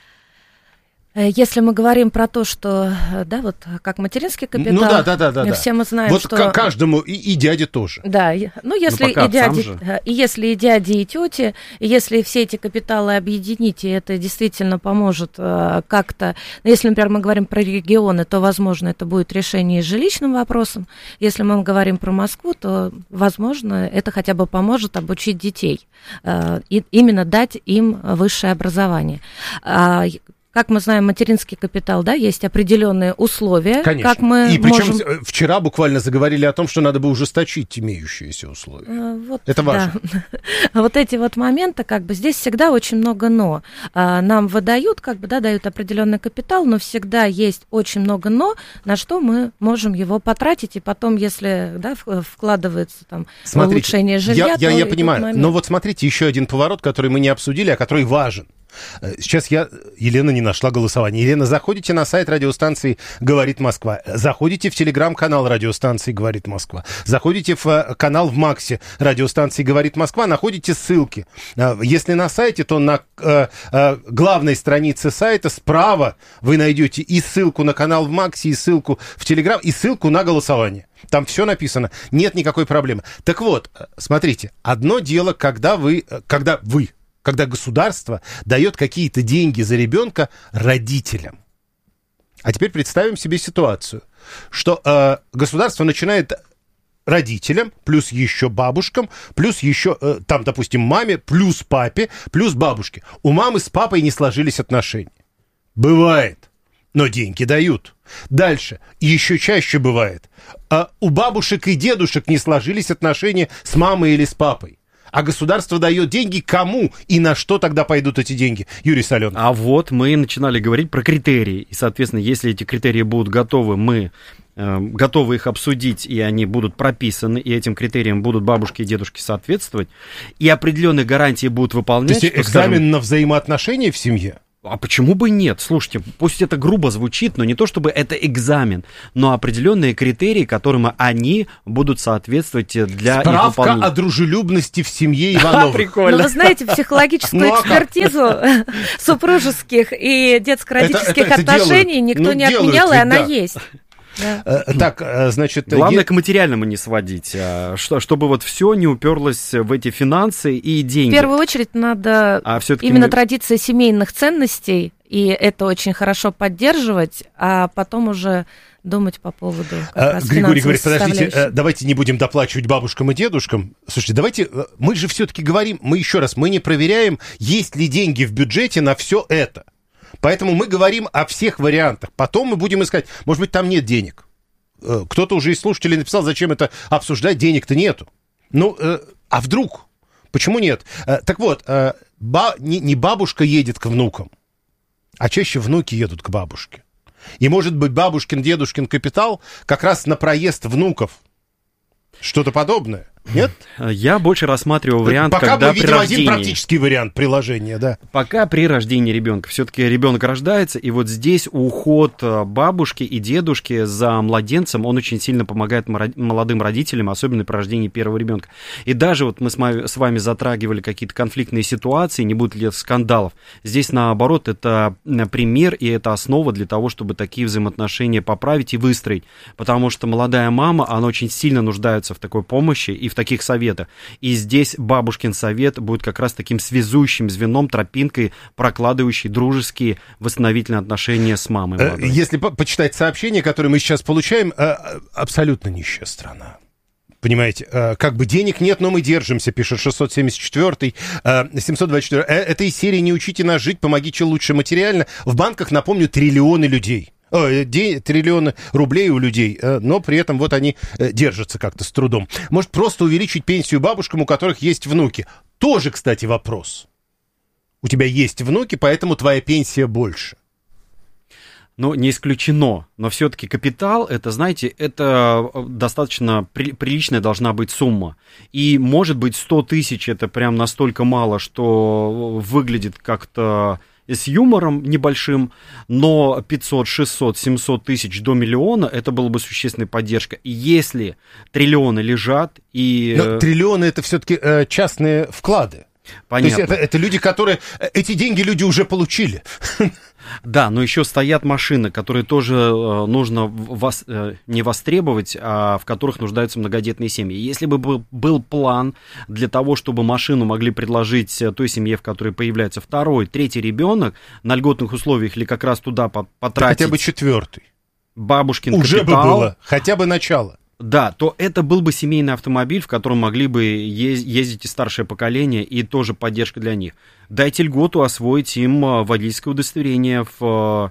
[SPEAKER 9] Если мы говорим про то, что, да, вот как материнский капитал,
[SPEAKER 1] ну, да, да, да, да,
[SPEAKER 9] все мы знаем,
[SPEAKER 1] вот
[SPEAKER 9] что...
[SPEAKER 1] Вот каждому, и, и дяде тоже.
[SPEAKER 9] Да, ну если, и, дяди, и если и дяди, и тети, и если все эти капиталы объединить, и это действительно поможет э, как-то... Если, например, мы говорим про регионы, то, возможно, это будет решение с жилищным вопросом. Если мы говорим про Москву, то, возможно, это хотя бы поможет обучить детей, э, и именно дать им высшее образование. как мы знаем, материнский капитал, да, есть определенные условия.
[SPEAKER 1] Конечно.
[SPEAKER 9] Как мы
[SPEAKER 1] и причем
[SPEAKER 9] можем...
[SPEAKER 1] вчера буквально заговорили о том, что надо бы ужесточить имеющиеся условия.
[SPEAKER 9] А, вот,
[SPEAKER 1] это важно.
[SPEAKER 9] Да. А вот эти вот моменты, как бы здесь всегда очень много но. А, нам выдают, как бы, да, дают определенный капитал, но всегда есть очень много но, на что мы можем его потратить, и потом, если, да, вкладывается там
[SPEAKER 1] смотрите,
[SPEAKER 9] улучшение жилья,
[SPEAKER 1] я,
[SPEAKER 9] то
[SPEAKER 1] я, я понимаю,
[SPEAKER 9] момент...
[SPEAKER 1] но вот смотрите, еще один поворот, который мы не обсудили, а который важен. Сейчас я... Елена не нашла голосование. Елена, заходите на сайт радиостанции «Говорит Москва». Заходите в телеграм-канал радиостанции «Говорит Москва». Заходите в канал в Максе радиостанции «Говорит Москва». Находите ссылки. Если на сайте, то на э, э, главной странице сайта справа вы найдете и ссылку на канал в Максе, и ссылку в телеграм, и ссылку на голосование. Там все написано. Нет никакой проблемы. Так вот, смотрите. Одно дело, когда вы... Когда вы когда государство дает какие-то деньги за ребенка родителям. А теперь представим себе ситуацию, что э, государство начинает родителям, плюс еще бабушкам, плюс еще, э, там, допустим, маме, плюс папе, плюс бабушке. У мамы с папой не сложились отношения. Бывает, но деньги дают. Дальше, еще чаще бывает, э, у бабушек и дедушек не сложились отношения с мамой или с папой. А государство дает деньги кому и на что тогда пойдут эти деньги? Юрий Соленов.
[SPEAKER 8] А вот мы начинали говорить про критерии. И, соответственно, если эти критерии будут готовы, мы э, готовы их обсудить, и они будут прописаны, и этим критериям будут бабушки и дедушки соответствовать, и определенные гарантии будут выполнять.
[SPEAKER 1] То есть экзамен скажем, на взаимоотношения в семье?
[SPEAKER 8] А почему бы нет? Слушайте, пусть это грубо звучит, но не то чтобы это экзамен, но определенные критерии, которым они будут соответствовать для
[SPEAKER 1] Справка
[SPEAKER 8] их выполнения.
[SPEAKER 1] О дружелюбности в семье Ивановых.
[SPEAKER 8] Прикольно.
[SPEAKER 9] Ну, вы знаете, психологическую экспертизу супружеских и детско-родительских отношений никто не отменял, и она есть.
[SPEAKER 1] Да. Так, значит...
[SPEAKER 8] Главное е... к материальному не сводить, а, что, чтобы вот все не уперлось в эти финансы и деньги.
[SPEAKER 9] В первую очередь надо а именно мы... традиция семейных ценностей, и это очень хорошо поддерживать, а потом уже думать по поводу как раз
[SPEAKER 1] Григорий говорит, подождите, давайте не будем доплачивать бабушкам и дедушкам. Слушайте, давайте, мы же все-таки говорим, мы еще раз, мы не проверяем, есть ли деньги в бюджете на все это. Поэтому мы говорим о всех вариантах. Потом мы будем искать, может быть, там нет денег. Кто-то уже из слушателей написал, зачем это обсуждать, денег-то нету. Ну, а вдруг? Почему нет? Так вот, ба- не, не бабушка едет к внукам, а чаще внуки едут к бабушке. И, может быть, бабушкин, дедушкин капитал как раз на проезд внуков. Что-то подобное. Нет?
[SPEAKER 8] Я больше рассматриваю вариант,
[SPEAKER 1] Пока
[SPEAKER 8] когда
[SPEAKER 1] мы видим
[SPEAKER 8] при рождении...
[SPEAKER 1] один практический вариант приложения, да.
[SPEAKER 8] Пока при рождении ребенка. Все-таки ребенок рождается, и вот здесь уход бабушки и дедушки за младенцем, он очень сильно помогает молодым родителям, особенно при рождении первого ребенка. И даже вот мы с вами затрагивали какие-то конфликтные ситуации, не будет ли это скандалов. Здесь, наоборот, это пример, и это основа для того, чтобы такие взаимоотношения поправить и выстроить. Потому что молодая мама, она очень сильно нуждается в такой помощи и в таких советах. И здесь бабушкин совет будет как раз таким связующим звеном, тропинкой, прокладывающей дружеские восстановительные отношения с мамой молодой.
[SPEAKER 1] Если по- почитать сообщения, которые мы сейчас получаем, абсолютно нищая страна. Понимаете, как бы денег нет, но мы держимся, пишет шестьсот семьдесят четвёртый, семьсот двадцать четыре. Это из серии «Не учите нас жить, помогите лучше материально». В банках, напомню, триллионы людей. триллионы рублей у людей, но при этом вот они держатся как-то с трудом. Может, просто увеличить пенсию бабушкам, у которых есть внуки? Тоже, кстати, вопрос. У тебя есть внуки, поэтому твоя пенсия больше.
[SPEAKER 8] Ну, не исключено, но все-таки капитал, это, знаете, это достаточно при, приличная должна быть сумма. И, может быть, сто тысяч это прям настолько мало, что выглядит как-то... с юмором небольшим, но пятьсот, шестьсот, семьсот тысяч до миллиона, это была бы существенная поддержка. И если триллионы лежат и...
[SPEAKER 1] Но триллионы это все-таки э, частные вклады.
[SPEAKER 8] Понятно.
[SPEAKER 1] То есть это, это люди, которые... Эти деньги люди уже получили.
[SPEAKER 8] Да, но еще стоят машины, которые тоже э, нужно вос, э, не востребовать, а в которых нуждаются многодетные семьи. Если бы был, был план для того, чтобы машину могли предложить той семье, в которой появляется второй, третий ребенок, на льготных условиях или как раз туда потратить...
[SPEAKER 1] Хотя бы четвертый.
[SPEAKER 8] Бабушкин
[SPEAKER 1] уже
[SPEAKER 8] капитал...
[SPEAKER 1] бы было, хотя бы начало.
[SPEAKER 8] да, то это был бы семейный автомобиль, в котором могли бы ездить и старшее поколение, и тоже поддержка для них. Дайте льготу освоить им водительское удостоверение в...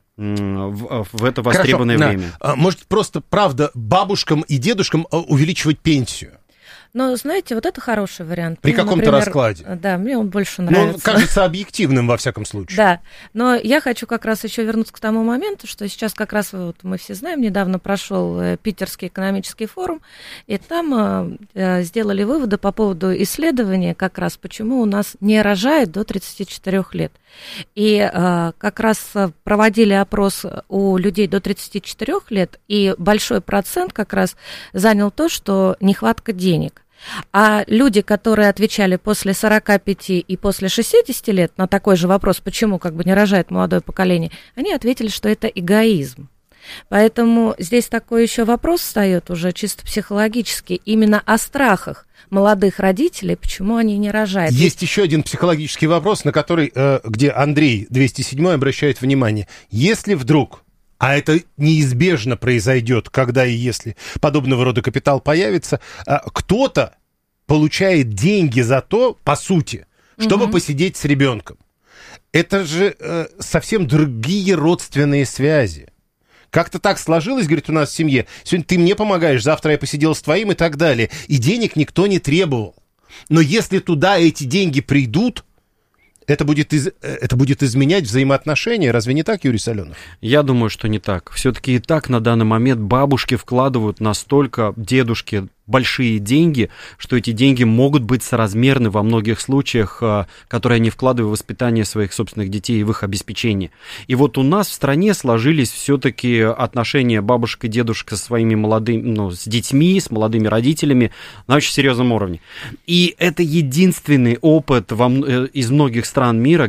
[SPEAKER 8] В, в это востребованное
[SPEAKER 1] Хорошо,
[SPEAKER 8] время.
[SPEAKER 1] Да. Может, просто, правда, бабушкам и дедушкам увеличивать пенсию?
[SPEAKER 9] Но, знаете, вот это хороший вариант.
[SPEAKER 1] При
[SPEAKER 9] мне,
[SPEAKER 1] каком-то
[SPEAKER 9] например,
[SPEAKER 1] раскладе.
[SPEAKER 9] Да, мне он больше нравится.
[SPEAKER 1] Но он кажется объективным, во всяком случае.
[SPEAKER 9] Да, но я хочу как раз еще вернуться к тому моменту, что сейчас как раз, вот, мы все знаем, недавно прошел Питерский экономический форум, и там э, сделали выводы по поводу исследования, как раз почему у нас не рожают до тридцати четырёх лет. И э, как раз проводили опрос у людей до тридцати четырёх лет, и большой процент как раз занял то, что нехватка денег. А люди, которые отвечали после сорока пяти и после шестидесяти лет на такой же вопрос, почему как бы не рожает молодое поколение, они ответили, что это эгоизм. Поэтому здесь такой еще вопрос встает уже чисто психологически, именно о страхах молодых родителей, почему они не рожают.
[SPEAKER 1] Есть еще один психологический вопрос, на который, э, где Андрей двести седьмой обращает внимание. Если вдруг, а это неизбежно произойдет, когда и если подобного рода капитал появится, э, кто-то получает деньги за то, по сути, чтобы угу. посидеть с ребенком. Это же э, совсем другие родственные связи. Как-то так сложилось, говорит, у нас в семье. Сегодня ты мне помогаешь, завтра я посидел с твоим и так далее. И денег никто не требовал. Но если туда эти деньги придут, это будет, из, это будет изменять взаимоотношения. Разве не так, Юрий Соленов?
[SPEAKER 8] Я думаю, что не так. Все-таки и так на данный момент бабушки вкладывают настолько, дедушки, большие деньги, что эти деньги могут быть соразмерны во многих случаях, которые они вкладывают в воспитание своих собственных детей и в их обеспечение. И вот у нас в стране сложились все-таки отношения бабушек и дедушек со своими молодыми, ну, с детьми, с молодыми родителями на очень серьезном уровне. И это единственный опыт во, из многих стран мира,